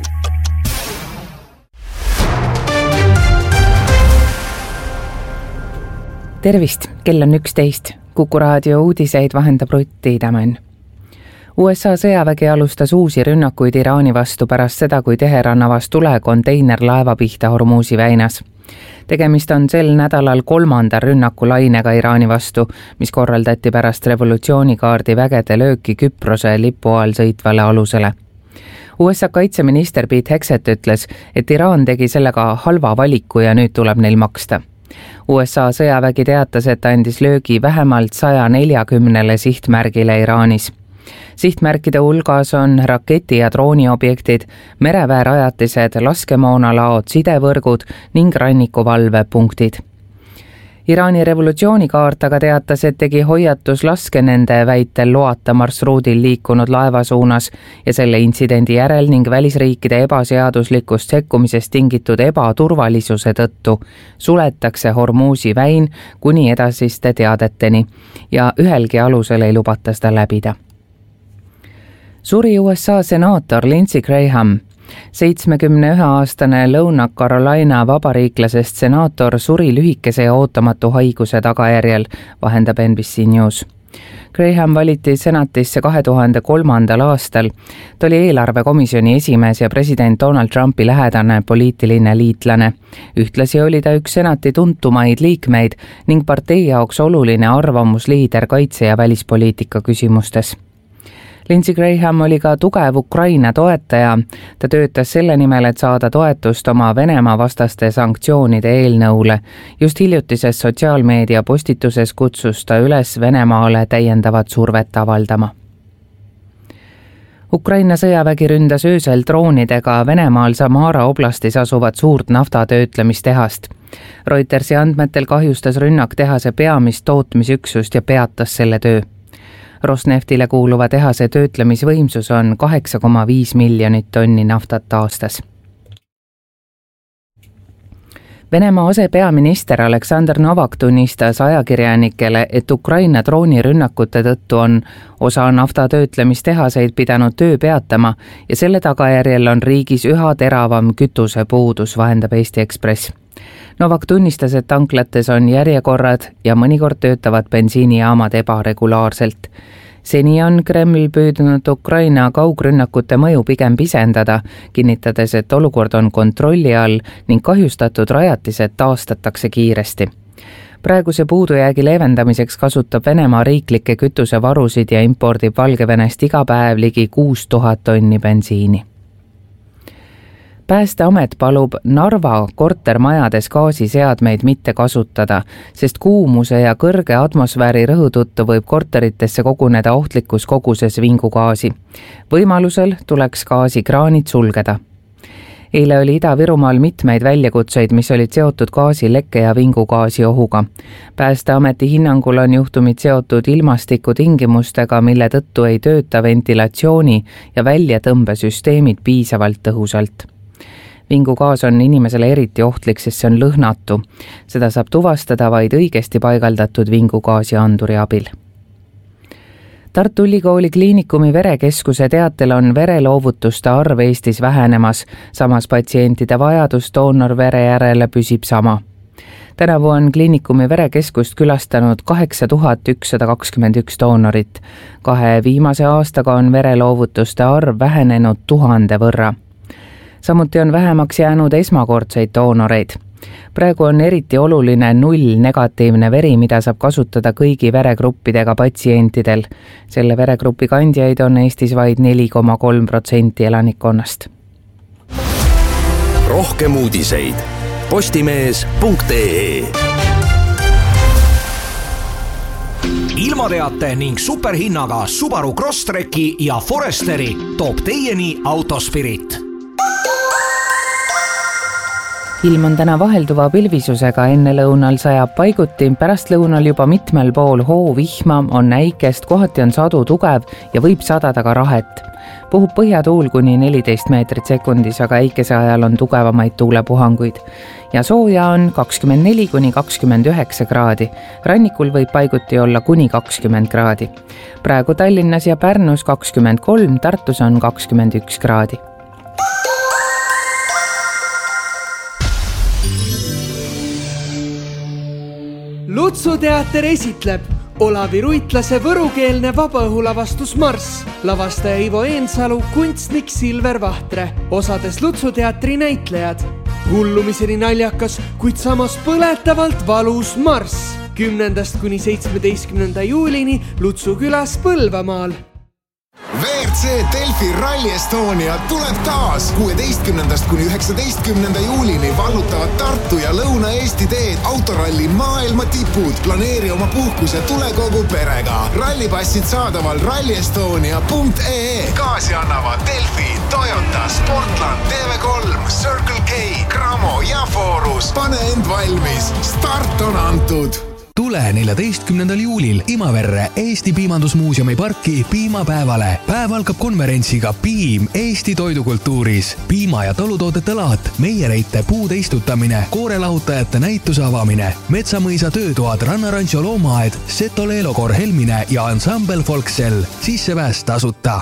Tervist, kell on 11. Kuku raadio uudiseid vahendab Rutt Tiidemann. USA sõjavägi alustas uusi rünnakuid Iraani vastu pärast seda, kui Teheran avas tule konteinerlaeva pihta Hormuzi väinas. Tegemist on sel nädalal 3. rünnakulainega Iraani vastu, mis korraldati pärast revolutsioonikaardi vägede lööki Küprose lipu all sõitvale alusele. USA kaitseminister Pete Hegseth ütles, et Iraan tegi sellega halva valiku ja nüüd tuleb neil maksta. USA sõjavägi teatas, et andis löögi vähemalt 140 sihtmärgile Iraanis. Sihtmärkide hulgas on raketi- ja drooniobjektid, mereväerajatised, laskemoonalaod, sidevõrgud ning rannikuvalvepunktid. Iraani revolutsioonikaart aga teatas, et tegi hoiatuslaske nende väitel loata marsruudil liikunud laeva suunas ja selle intsidendi järel ning välisriikide ebaseaduslikust sekkumisest tingitud ebaturvalisuse tõttu suletakse Hormuzi väin kuni edasiste teadeteni ja ühelgi alusel ei lubata seda läbida. Suri USA senaator Lindsey Graham. 71-aastane Lõuna-Carolina vabariiklasest senaator suri lühikese ja ootamatu haiguse tagajärjel, vahendab NBC News. Graham valiti senatisse 2003. aastal. Ta oli eelarvekomisjoni esimees ja president Donald Trumpi lähedane poliitiline liitlane. Ühtlasi oli ta üks senati tuntumaid liikmeid ning partei jaoks oluline arvamusliider kaitse- ja välispoliitika küsimustes. Lindsey Graham oli ka tugev Ukraina toetaja. Ta töötas selle nimel, et saada toetust oma Venemaa vastaste sanktsioonide eelnõule. Just hiljutises sotsiaalmeedia postituses kutsus ta üles Venemaale täiendavat survet avaldama. Ukraina sõjavägi ründas öösel droonidega Venemaal Samara oblastis asuvat suurt naftatöötlemistehast. Reutersi andmetel kahjustas rünnak tehase peamist tootmisüksust ja peatas selle töö. Rosneftile kuuluva tehase töötlemisvõimsus on 8,5 miljonit tonni naftat aastas. Venemaa asepeaminister Aleksandr Novak tunnistas ajakirjanikele, et Ukraina droonirünnakute tõttu on osa naftatöötlemistehaseid pidanud töö peatama ja selle tagajärjel on riigis üha teravam kütusepuudus, vahendab Eesti Ekspress. Novak tunnistas, et tanklates on järjekorrad ja mõnikord töötavad bensiinijaamad ebaregulaarselt. Seni on Kreml püüdnud Ukraina kaugrünnakute mõju pigem pisendada, kinnitades, et olukord on kontrolli all ning kahjustatud rajatised taastatakse kiiresti. Praeguse puudujäägi leevendamiseks kasutab Venemaa riiklikke kütusevarusid ja impordib Valgevenest iga päev ligi 6000 tonni bensiini. Päästeamet palub Narva kortermajades gaasiseadmeid mitte kasutada, sest kuumuse ja kõrge atmosfääri rõhu tõttu võib korteritesse koguneda ohtlikus koguses vingugaasi. Võimalusel tuleks gaasikraanid sulgeda. Eile oli Ida-Virumaal mitmeid väljakutseid, mis olid seotud gaasilekke ja vingugaasi ohuga. Päästeameti hinnangul on juhtumid seotud ilmastikutingimustega, mille tõttu ei tööta ventilatsiooni ja väljatõmbesüsteemid piisavalt tõhusalt. Vingugaas on inimesele eriti ohtlik, sest see on lõhnatu. Seda saab tuvastada vaid õigesti paigaldatud vingugaasi anduri abil. Tartu Ülikooli Kliinikumi verekeskuse teatel on vereloovutuste arv Eestis vähenemas, samas patsientide vajadus doonorvere järele püsib sama. Tänavu on Kliinikumi verekeskust külastanud 8121 doonorit. 2 viimase aastaga on vereloovutuste arv vähenenud 1000 võrra. Samuti on vähemaks jäänud esmakordseid doonoreid. Praegu on eriti oluline 0 negatiivne veri, mida saab kasutada kõigi veregruppidega patsientidel. Selle veregrupi kandjaid on Eestis vaid 4,3% elanikkonnast. Rohkem uudiseid postimees.ee. Ilmateate ning superhinnaga Subaru Crosstreki ja Foresteri toob teieni Autospirit. Ilm on täna vahelduva pilvisusega, enne lõunal sajab paiguti, pärast lõunal juba mitmel pool hoovihma, on näikest, kohati on sadu tugev ja võib sadada ka rahet. Puhub põhjatuul kuni 14 meetrit sekundis, aga äikese ajal on tugevamaid tuulepuhanguid. Ja sooja on 24 kuni 29 kraadi. Rannikul võib paiguti olla kuni 20 kraadi. Praegu Tallinnas ja Pärnus 23, Tartus on 21 kraadi. Lutsuteater esitleb Olavi Ruitlase võrukeelne vabaõhulavastus Marss, lavastaja Ivo Eensalu, kunstnik Silver Vahtre, osades Lutsuteatri näitlejad. Hullumiseni naljakas, kuid samas põletavalt valus Marss. 10. kuni 17. juulini Lutsu külas Põlvamaal. WRC Delfi Rally Estonia tuleb taas 16. kuni 19. juulini vallutavad Tartu ja Lõuna-Eesti teed autoralli maailma tipud. Planeeri oma puhkus ja tule kogu perega. Rallipassid saadaval rallyestonia.ee. Gaasi annavad Delfi, Toyota, Sportland, TV3, Circle K, Cramo ja Forus. Pane end valmis. Start on antud. Tule 14. juulil Imaverre Eesti Piimandusmuuseumi parki piimapäevale. Päev algab konverentsiga Piim Eesti toidukultuuris. Piima- ja talutoodete laat, meiereite puude istutamine, koorelahutajate näituse avamine, Metsamõisa töötoad, Rannarancho loomaaed, Seto Leelokor Helmine ja ansambel Folksel. Sissepääs tasuta.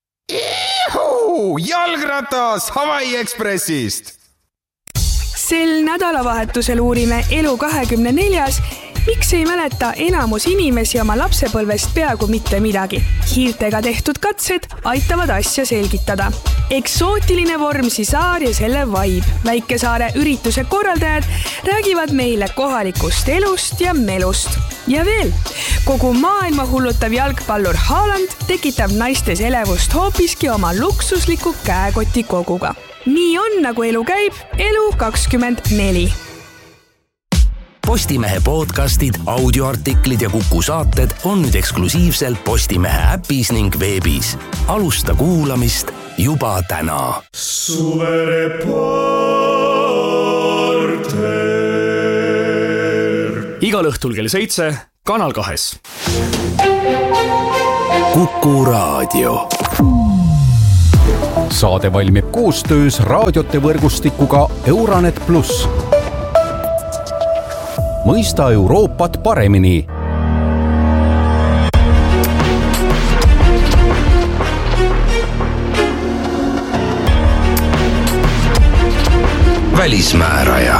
Jalgratas Hawaii Expressist! Sel nädalavahetusel uurime Elu24 miks ei mäleta enamus inimesi oma lapsepõlvest peaaegu mitte midagi? Hiirtega tehtud katsed aitavad asja selgitada. Eksootiline Vormsi saar ja selle vibe. Väikesaare ürituse korraldajad räägivad meile kohalikust elust ja melust. Ja veel, kogu maailma hullutav jalgpallur Haaland tekitab naistes elevust hoopiski oma luksusliku käekoti koguga. Nii on, nagu elu käib, Elu24. Postimehe podcastid, audioartiklid ja Kuku saated on nüüd eksklusiivselt Postimehe äpis ning veebis. Alusta kuulamist juba täna. Igal õhtul kell 7, Kanal 2. Kuku Raadio. Saade valmib koostöös raadiote võrgustikuga Euranet Plus. Mõista Euroopat paremini. Välismääraja.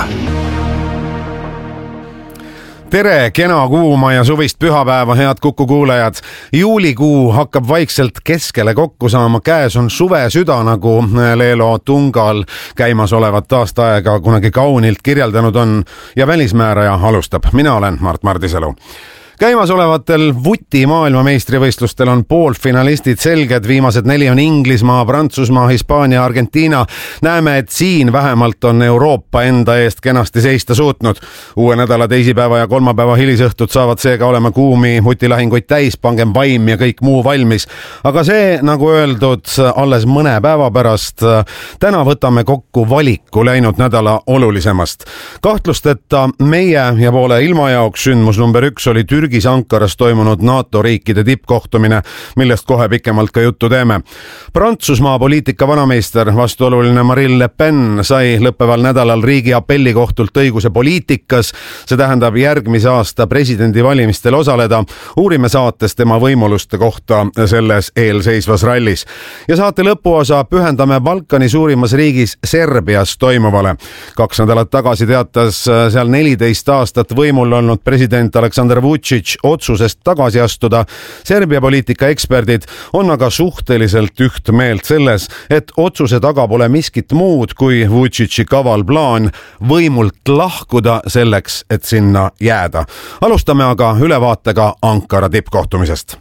Tere, kena kuuma ja suvist pühapäeva, head Kuku kuulajad. Juulikuu hakkab vaikselt keskele kokku saama, käes on suve süda, nagu Leelo Tungal käimas olevat aastaaega kunagi kaunilt kirjeldanud on, ja välismääraja alustab. Mina olen Mart Mardisalu. Käimas olevatel vuti maailmameistrivõistlustel on poolfinalistid selged, viimased 4 on Inglismaa, Prantsusmaa, Hispaania, Argentiina. Näeme, et siin vähemalt on Euroopa enda eest kenasti seista suutnud. Uue nädala teisipäeva ja kolmapäeva hilisõhtud saavad seega olema kuumi vutilahinguid täis, pangem vaim ja kõik muu valmis. Aga see, nagu öeldud, alles mõne päeva pärast. Täna võtame kokku valiku läinud nädala olulisemast. Kahtlusteta meie ja poole ilma jaoks sündmus number 1 oli Türgis Ankaras toimunud NATO riikide tippkohtumine, millest kohe pikemalt ka juttu teeme. Prantsusmaa poliitika vanameister, vastuoluline Marine Le Pen sai lõppeval nädalal riigi appellikohtult õiguse poliitikas, see tähendab järgmise aasta presidendivalimistel osaleda. Uurime saates tema võimaluste kohta selles eelseisvas rallis. Ja saate lõpuosa pühendame Balkani suurimas riigis Serbias toimuvale. 2 nädalat tagasi teatas seal 14 aastat võimul olnud president Aleksandr Vučić otsusest tagasi astuda. Serbia poliitika eksperdid on aga suhteliselt üht meelt selles, et otsuse taga pole miskit muud kui Vučići kaval plaan võimult lahkuda selleks, et sinna jääda. Alustame aga ülevaatega Ankara tippkohtumisest.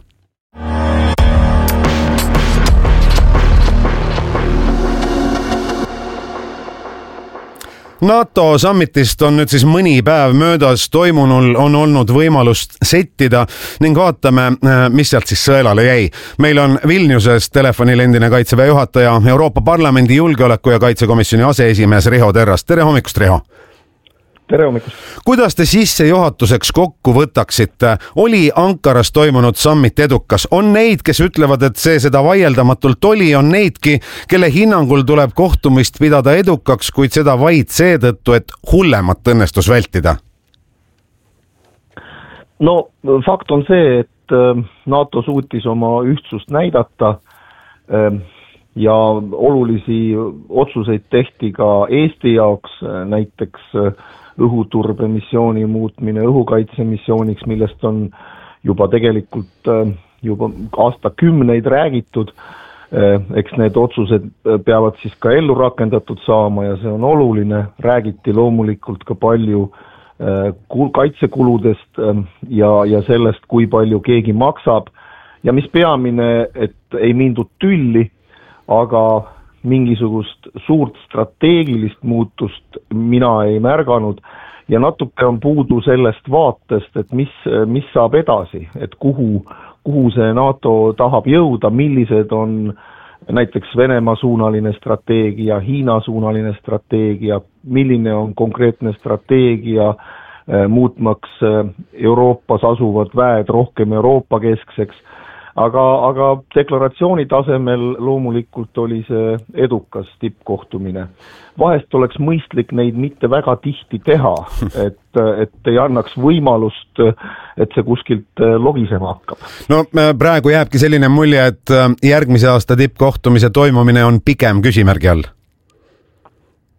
NATO summitist on nüüd siis mõni päev möödas, toimunul on olnud võimalust settida ning vaatame, mis sealt siis sõelale jäi. Meil on Vilniuses telefonil endine Kaitseväe juhataja, Euroopa Parlamendi julgeoleku ja kaitsekomisjoni aseesimees Riho Terras. Tere hommikust, Riho! Tere hommikust! Kuidas te sissejuhatuseks kokku võtaksite? Oli Ankaras toimunud summit edukas? On neid, kes ütlevad, et see seda vaieldamatult oli, on neidki, kelle hinnangul tuleb kohtumist pidada edukaks, kuid seda vaid seetõttu, et hullemat õnnestus vältida? No, fakt on see, et NATO suutis oma ühtsust näidata ja olulisi otsuseid tehti ka Eesti jaoks, näiteks õhuturbemissiooni muutmine õhukaitsemissiooniks, millest on juba tegelikult juba aastakümneid räägitud. Eks need otsused peavad siis ka ellu rakendatud saama ja see on oluline. Räägiti loomulikult ka palju kaitsekuludest ja sellest, kui palju keegi maksab. Ja mis peamine, et ei mindud tülli, aga mingisugust suurt strateegilist muutust mina ei märganud ja natuke on puudu sellest vaatest, et mis saab edasi, et kuhu see NATO tahab jõuda, millised on näiteks Venemaa suunaline strateegia, Hiina suunaline strateegia, milline on konkreetne strateegia muutmaks Euroopas asuvad väed rohkem Euroopa keskseks. Aga deklaratsiooni tasemel loomulikult oli see edukas tippkohtumine. Vahest oleks mõistlik neid mitte väga tihti teha, et ei annaks võimalust, et see kuskilt logisema hakkab. No praegu jääbki selline mulje, et järgmise aasta tippkohtumise toimumine on pigem küsimärgi all.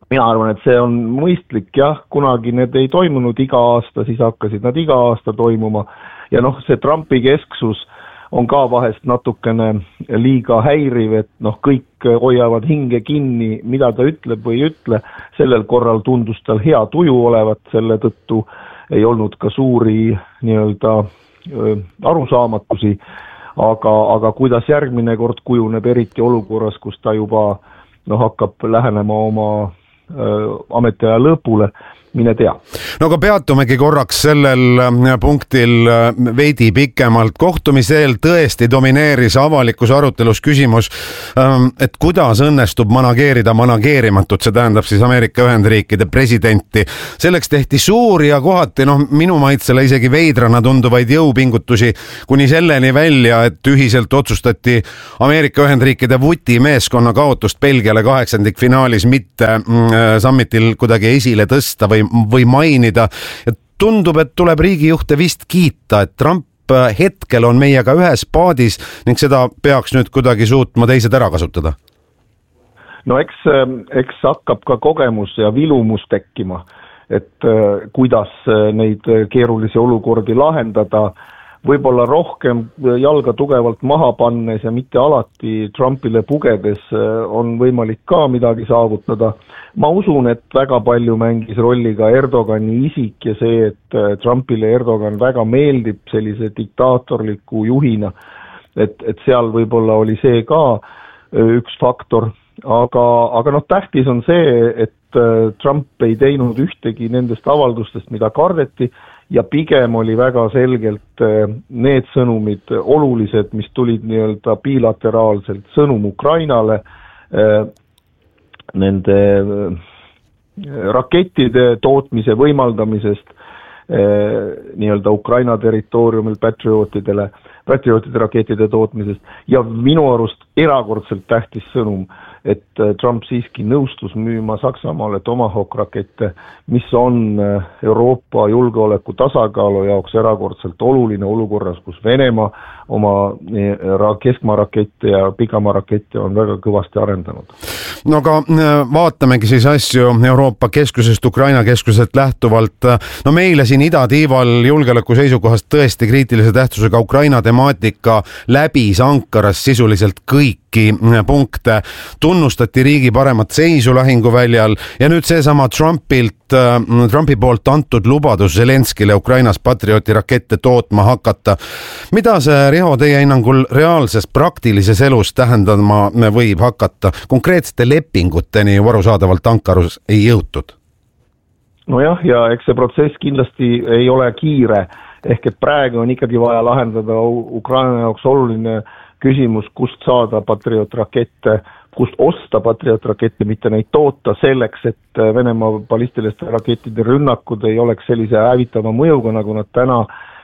mina arvan, et see on mõistlik, jah, kunagi need ei toimunud iga aasta, siis hakkasid nad iga aasta toimuma ja see Trumpi kesksus on ka vahest natukene liiga häiriv, et kõik hoiavad hinge kinni, mida ta ütleb või ei ütle, sellel korral tundus tal hea tuju olevat, selle tõttu ei olnud ka suuri nii-öelda arusaamatusi, aga kuidas järgmine kord kujuneb, eriti olukorras, kus ta juba hakkab lähenema oma ametiaja lõpule, mine tea. No aga peatumegi korraks sellel punktil veidi pikemalt. Kohtumiseel tõesti domineeris avalikus arutelus küsimus, et kuidas õnnestub manageerida manageerimatut, see tähendab siis Ameerika Ühendriikide presidenti. Selleks tehti suuri ja kohati minu maitsele isegi veidrana tunduvaid jõupingutusi kuni selleni välja, et ühiselt otsustati Ameerika Ühendriikide vuti meeskonna kaotust Belgiale 8-finaalis mitte summitil kuidagi esile tõsta või mainida. Tundub, et tuleb riigijuhte vist kiita, et Trump hetkel on meiega ühes paadis ning seda peaks nüüd kuidagi suutma teised ära kasutada. No eks hakkab ka kogemus ja vilumus tekkima, et kuidas neid keerulisi olukordi lahendada, võib-olla rohkem jalga tugevalt maha pannes ja mitte alati Trumpile pugedes on võimalik ka midagi saavutada. Ma usun, et väga palju mängis rolli ka Erdogani isik ja see, et Trumpile Erdogan väga meeldib sellise diktaatorliku juhina, et seal võib-olla oli see ka üks faktor, aga tähtis on see, et Trump ei teinud ühtegi nendest avaldustest, mida kardeti, ja pigem oli väga selgelt need sõnumid olulised, mis tulid nii-öelda bilateraalselt, sõnum Ukrainale, nende rakettide tootmise võimaldamisest nii-öelda Ukraina territooriumil Patriotide rakettide tootmisest ja minu arust erakordselt tähtis sõnum, et Trump siiski nõustus müüma Saksamaale Tomahawk rakette, mis on Euroopa julgeoleku tasakaalu jaoks erakordselt oluline olukorras, kus Venemaa oma keskmaa rakette ja pikamaa rakette on väga kõvasti arendanud. No aga vaatamegi siis asju Euroopa keskusest, Ukraina keskuselt lähtuvalt. No meile siin idatiival julgeoleku seisukohast tõesti kriitilise tähtsusega Ukraina temaatika läbis Ankaras sisuliselt kõiki punkte. Tunnustati riigi paremat seisu lahinguväljal ja nüüd seesama Trumpi poolt antud lubadus Zelenskile Ukrainas Patrioti rakette tootma hakata. Mida see, Riho, teie hinnangul reaalses praktilises elus tähendama võib hakata? Konkreetsete lepinguteni ju arusaadavalt Ankarus ei jõutud. Nojah, ja eks see protsess kindlasti ei ole kiire, ehk et praegu on ikkagi vaja lahendada Ukraina jaoks oluline küsimus, kust saada patriotrakette, kust osta patriotrakette, mitte neid toota selleks, et Venemaa ballistiliste rakettide rünnakud ei oleks sellise hävitava mõjuga, nagu nad täna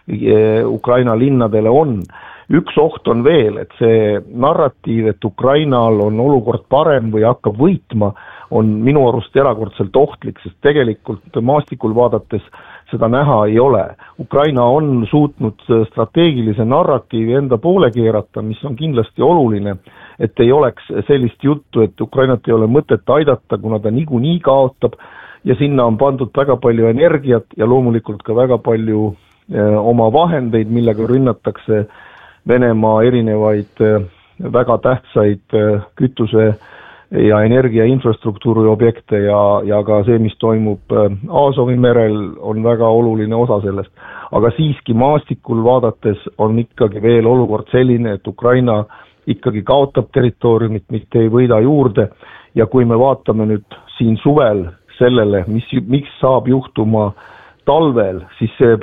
Ukraina linnadele on. Üks oht on veel, et see narratiiv, et Ukrainal on olukord parem või hakkab võitma, on minu arust erakordselt ohtlik, sest tegelikult maastikul vaadates seda näha ei ole. Ukraina on suutnud strateegilise narratiivi enda poole keerata, mis on kindlasti oluline, et ei oleks sellist juttu, et Ukrainat ei ole mõtet aidata, kuna ta niikuinii kaotab ja sinna on pandud väga palju energiat ja loomulikult ka väga palju oma vahendeid, millega rünnatakse Venemaa erinevaid väga tähtsaid kütuse ja energia infrastruktuuri objekte ja ka see, mis toimub Aasovi merel, on väga oluline osa sellest. Aga siiski maastikul vaadates on ikkagi veel olukord selline, et Ukraina ikkagi kaotab territooriumit, mitte ei võida juurde ja kui me vaatame nüüd siin suvel sellele, miks saab juhtuma talvel, siis see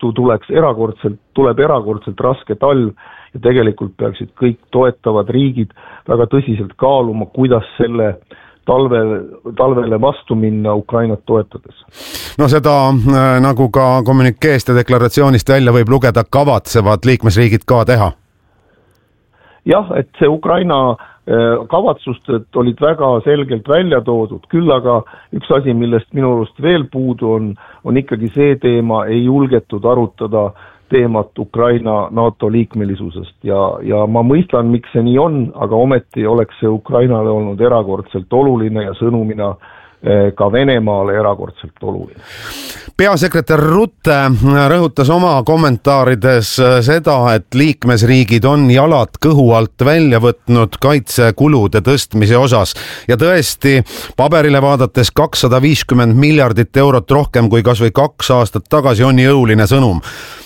tuleb erakordselt raske talv ja tegelikult peaksid kõik toetavad riigid väga tõsiselt kaaluma, kuidas selle talvele vastu minna Ukrainat toetades. No seda nagu ka kommunikeest ja deklaratsioonist välja võib lugeda, kavatsevad liikmesriigid ka teha? Jah, et see Ukraina kavatsused olid väga selgelt välja toodud, küll aga üks asi, millest minu arust veel puudu on ikkagi see teema, ei julgetud arutada teemat Ukraina NATO liikmelisusest ja ma mõistan, miks see nii on, aga ometi oleks see Ukrainale olnud erakordselt oluline ja sõnumina ka Venemaale erakordselt oluline. Peasekretär Rutte rõhutas oma kommentaarides seda, et liikmesriigid on jalad kõhu alt välja võtnud kaitsekulude tõstmise osas ja tõesti paberile vaadates 250 miljardit eurot rohkem kui kas või 2 aastat tagasi on jõuline sõnum.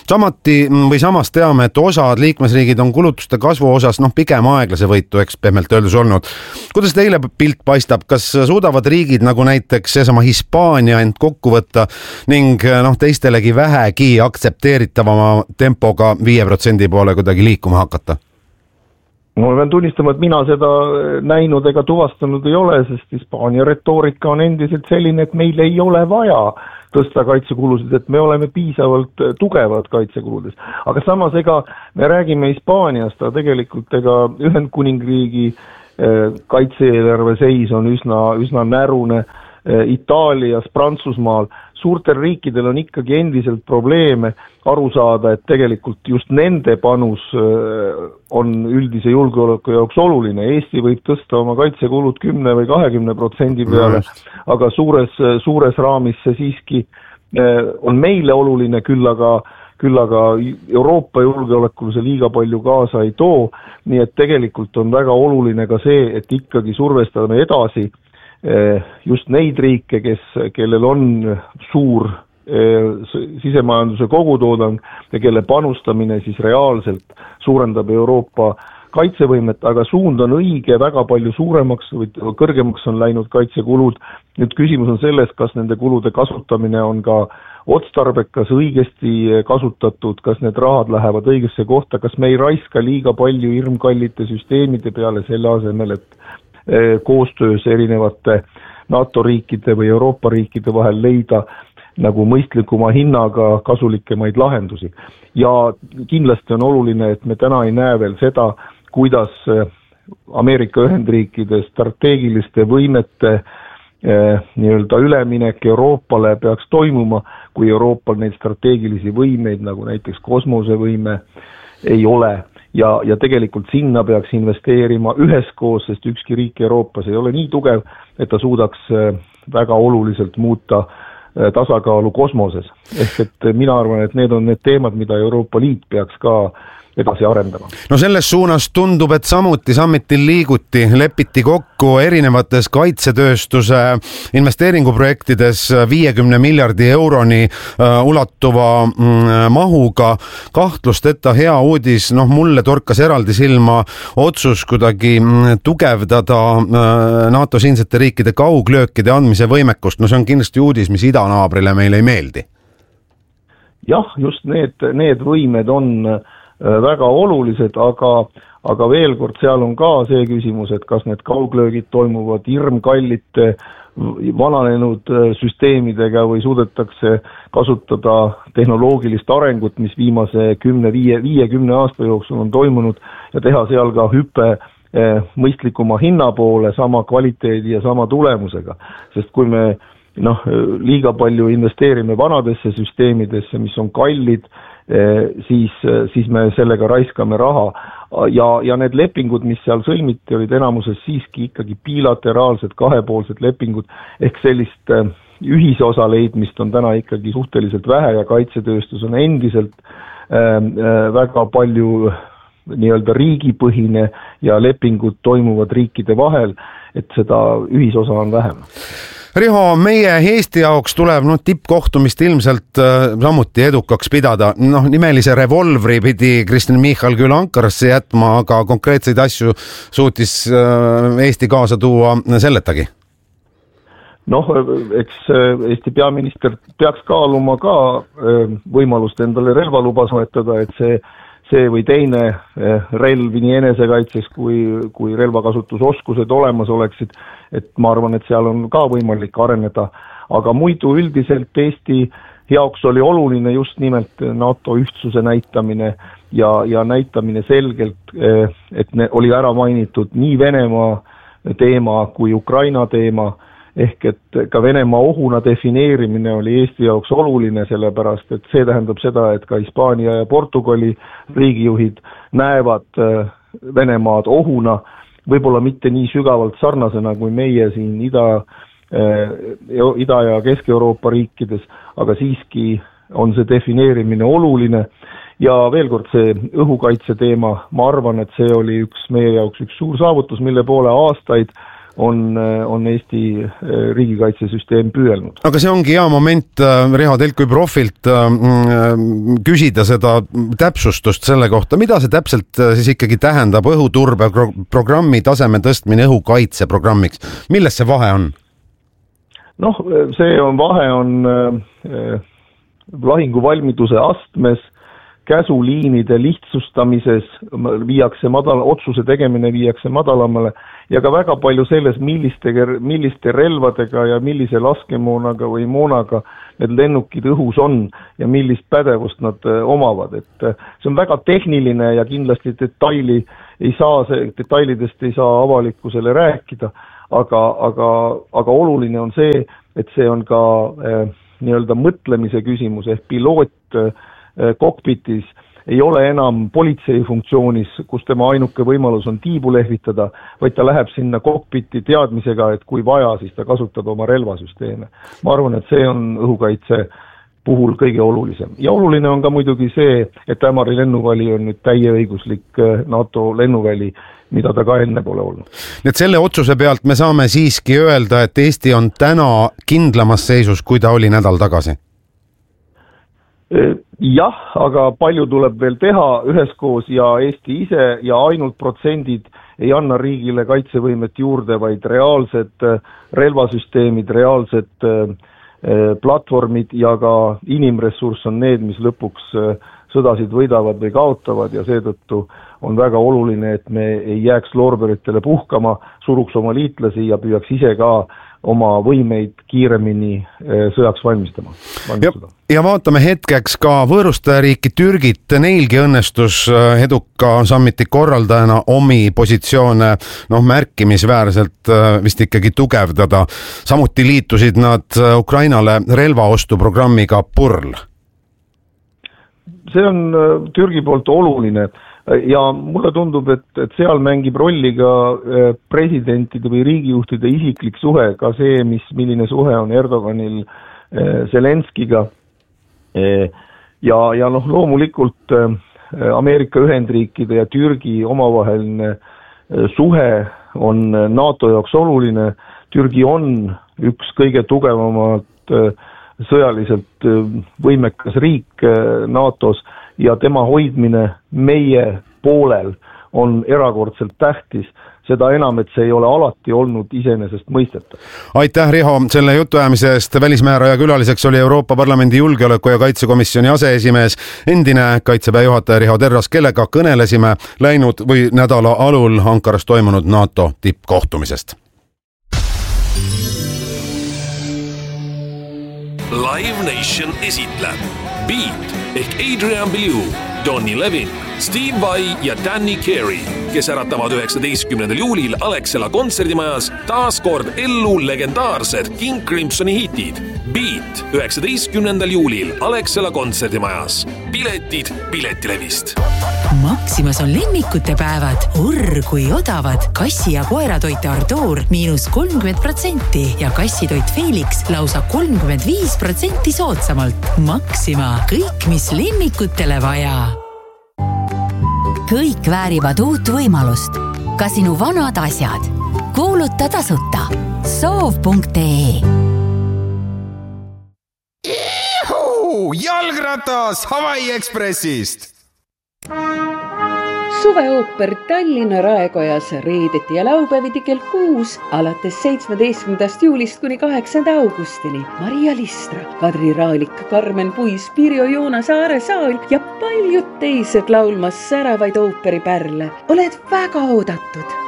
Samas teame, et osad liikmesriigid on kulutuste kasvu osas pigem aeglase võitu, eks pehmelt öeldus olnud. Kuidas teile pilt paistab, kas suudavad riigid nagu näiteks seesama Hispaania end kokku võtta ning teistelegi vähegi aktsepteeritavama tempoga 5% poole kuidagi liikuma hakata? No ma pean tunnistama, et mina seda näinud ega tuvastanud ei ole, sest Hispaania retoorika on endiselt selline, et meil ei ole vaja tõsta kaitsekulusid, et me oleme piisavalt tugevad kaitsekuludes. Aga samas me räägime Hispaaniast, aga tegelikult Ühendkuningriigi kaitse-eelarve seis on üsna närune. Itaalias, Prantsusmaal, suurtel riikidel on ikkagi endiselt probleeme aru saada, et tegelikult just nende panus on üldise julgeoleku jaoks oluline. Eesti võib tõsta oma kaitsekulud 10 või 20% peale, aga suures raamis see siiski on meile oluline, küll aga Euroopa julgeolekul see liiga palju kaasa ei too, nii et tegelikult on väga oluline ka see, et ikkagi survestame edasi just neid riike, kellel on suur sisemajanduse kogutoodang ja kelle panustamine siis reaalselt suurendab Euroopa kaitsevõimet, aga suund on õige, väga palju suuremaks või kõrgemaks on läinud kaitsekulud. Nüüd küsimus on selles, kas nende kulude kasutamine on ka otstarbekas, õigesti kasutatud, kas need rahad lähevad õigesse kohta, kas me ei raiska liiga palju hirmkallite süsteemide peale selle asemel, et koostöös erinevate NATO riikide või Euroopa riikide vahel leida nagu mõistlikuma hinnaga kasulikemaid lahendusi. Ja kindlasti on oluline, et me täna ei näe veel seda, kuidas Ameerika Ühendriikide strateegiliste võimete nii-öelda üleminek Euroopale peaks toimuma, kui Euroopal neid strateegilisi võimeid, nagu näiteks kosmosevõime, ei ole. Ja tegelikult sinna peaks investeerima üheskoos, sest ükski riik Euroopas ei ole nii tugev, et ta suudaks väga oluliselt muuta tasakaalu kosmoses. Ehk et mina arvan, et need on need teemad, mida Euroopa Liit peaks ka edasi arendama. No selles suunas tundub, et samuti sammitil lepiti kokku erinevates kaitsetööstuse investeeringuprojektides 50 miljardi euroni ulatuva mahuga. Kahtlusteta hea uudis, mulle torkas eraldi silma otsus kuidagi tugevdada NATO siinsete riikide kauglöökide andmise võimekust. No see on kindlasti uudis, mis idanaabrile meile ei meeldi. Jah, just need võimed on väga olulised, aga veel kord seal on ka see küsimus, et kas need kauglöögid toimuvad hirmkallite vananenud süsteemidega või suudetakse kasutada tehnoloogilist arengut, mis viimase 10-50 aasta jooksul on toimunud ja teha seal ka hüpe mõistlikuma hinna poole sama kvaliteedi ja sama tulemusega. Sest kui me liiga palju investeerime vanadesse süsteemidesse, mis on kallid, siis me sellega raiskame raha ja need lepingud, mis seal sõlmiti, olid enamuses siiski ikkagi bilateraalsed kahepoolsed lepingud, ehk sellist ühisosa leidmist on täna ikkagi suhteliselt vähe ja kaitsetööstus on endiselt väga palju nii-öelda riigipõhine ja lepingud toimuvad riikide vahel, et seda ühisosa on vähem. Riho, meie Eesti jaoks tuleb tippkohtumist ilmselt samuti edukaks pidada. Nimelise revolvri pidi Kristen Michal küll Ankarasse jätma, aga konkreetseid asju suutis Eesti kaasa tuua selletagi. Eks Eesti peaminister peaks kaaluma ka võimalust endale relvaluba soetada, et see või teine relv nii enesekaitseks kui relvakasutusoskused olemas oleksid, et ma arvan, et seal on ka võimalik areneda, aga muidu üldiselt Eesti jaoks oli oluline just nimelt NATO ühtsuse näitamine ja näitamine selgelt, et oli ära mainitud nii Venemaa teema kui Ukraina teema, ehk et ka Venemaa ohuna defineerimine oli Eesti jaoks oluline, sellepärast et see tähendab seda, et ka Hispaania ja Portugali riigijuhid näevad Venemaad ohuna, võib-olla mitte nii sügavalt sarnasena kui meie siin Ida- ja Kesk-Euroopa riikides, aga siiski on see defineerimine oluline. Ja veel kord see õhukaitse teema, ma arvan, et see oli meie jaoks üks suur saavutus, mille poole aastaid on Eesti riigikaitsesüsteem püüelnud. Aga see ongi hea moment, Riho, teilt kui profilt küsida seda täpsustust selle kohta, mida see täpselt siis ikkagi tähendab õhuturbeprogrammi taseme tõstmine õhukaitseprogrammiks. Milles see vahe on? See vahe on lahinguvalmiduse astmes, käsuliinide lihtsustamises otsuse tegemine viiakse madalamale ja ka väga palju selles, milliste relvadega ja millise laskemoonaga või moonaga need lennukid õhus on ja millist pädevust nad omavad. Et see on väga tehniline ja kindlasti detailidest ei saa avalikkusele rääkida, aga oluline on see, et see on ka nii-öelda mõtlemise küsimus ehk piloot kokpitis ei ole enam politsei funktsioonis, kus tema ainuke võimalus on tiibu lehvitada, vaid ta läheb sinna kokpiti teadmisega, et kui vaja, siis ta kasutab oma relvasüsteeme. Ma arvan, et see on õhukaitse puhul kõige olulisem. Ja oluline on ka muidugi see, et Ämari lennuväli on nüüd täieõiguslik NATO lennuväli, mida ta ka enne pole olnud. Nii et selle otsuse pealt me saame siiski öelda, et Eesti on täna kindlamas seisus, kui ta oli nädal tagasi? Jah, aga palju tuleb veel teha üheskoos ja Eesti ise ja ainult protsendid ei anna riigile kaitsevõimet juurde, vaid reaalsed relvasüsteemid, reaalsed platvormid ja ka inimressurss on need, mis lõpuks sõdasid võidavad või kaotavad ja seetõttu on väga oluline, et me ei jääks loorberitele puhkama, suruks oma liitlasi ja püüaks ise ka oma võimeid kiiremini sõjaks valmistada. Ja vaatame hetkeks ka võõrustajariiki Türgit, neilgi õnnestus eduka sammiti korraldajana omi positsioone märkimisväärselt vist ikkagi tugevdada. Samuti liitusid nad Ukrainale relvaostuprogrammiga PURL. See on Türgi poolt oluline. Ja mulle tundub, et seal mängib rolli ka presidentide või riigijuhtide isiklik suhe, ka see, milline suhe on Erdoganil Zelenskiga. Ja loomulikult Ameerika Ühendriikide ja Türgi omavaheline suhe on NATO jaoks oluline. Türgi on üks kõige tugevamalt sõjaliselt võimekas riik NATOs ja tema hoidmine meie poolel on erakordselt tähtis, seda enam, et see ei ole alati olnud iseenesest mõistetav. Aitäh, Riho, selle jutuajamise eest. Välismääraja külaliseks oli Euroopa Parlamendi julgeoleku- ja kaitsekomisjoni aseesimees, endine Kaitseväe juhataja Riho Terras, kellega kõnelesime läinud või nädala alul Ankaras toimunud NATO tippkohtumisest. Live Nation esitleb Beat ehk Adrian Belew, Donny Levin, Steve Vai ja Danny Carey, kes äratavad 19. juulil Alexela kontserdimajas taas kord ellu legendaarsed King Crimsoni hitid. Beat 19. juulil Alexela kontserdimajas. Piletid Piletilevist. Maximas on lemmikute päevad, kui odavad. Kassi- ja koeratoite Artur -30% ja kassitoit Felix lausa 35% soodsamalt. Maxima, kõik mis lemmikutele vaja. Kõik väärivad uut võimalust. Ka sinu vanad asjad. Kuuluta tasuta. Soov.ee Jalgratas Hawaii Expressist! Suveooper Tallinna Raekojas reedeti ja laupäeviti kell 6 alates 17. juulist kuni 8. augustini. Maria Listra, Kadri Raalik, Karmen Puis, Pirjo Joonas, Aare Saal ja paljud teised laulmas säravaid ooperipärle. Oled väga oodatud!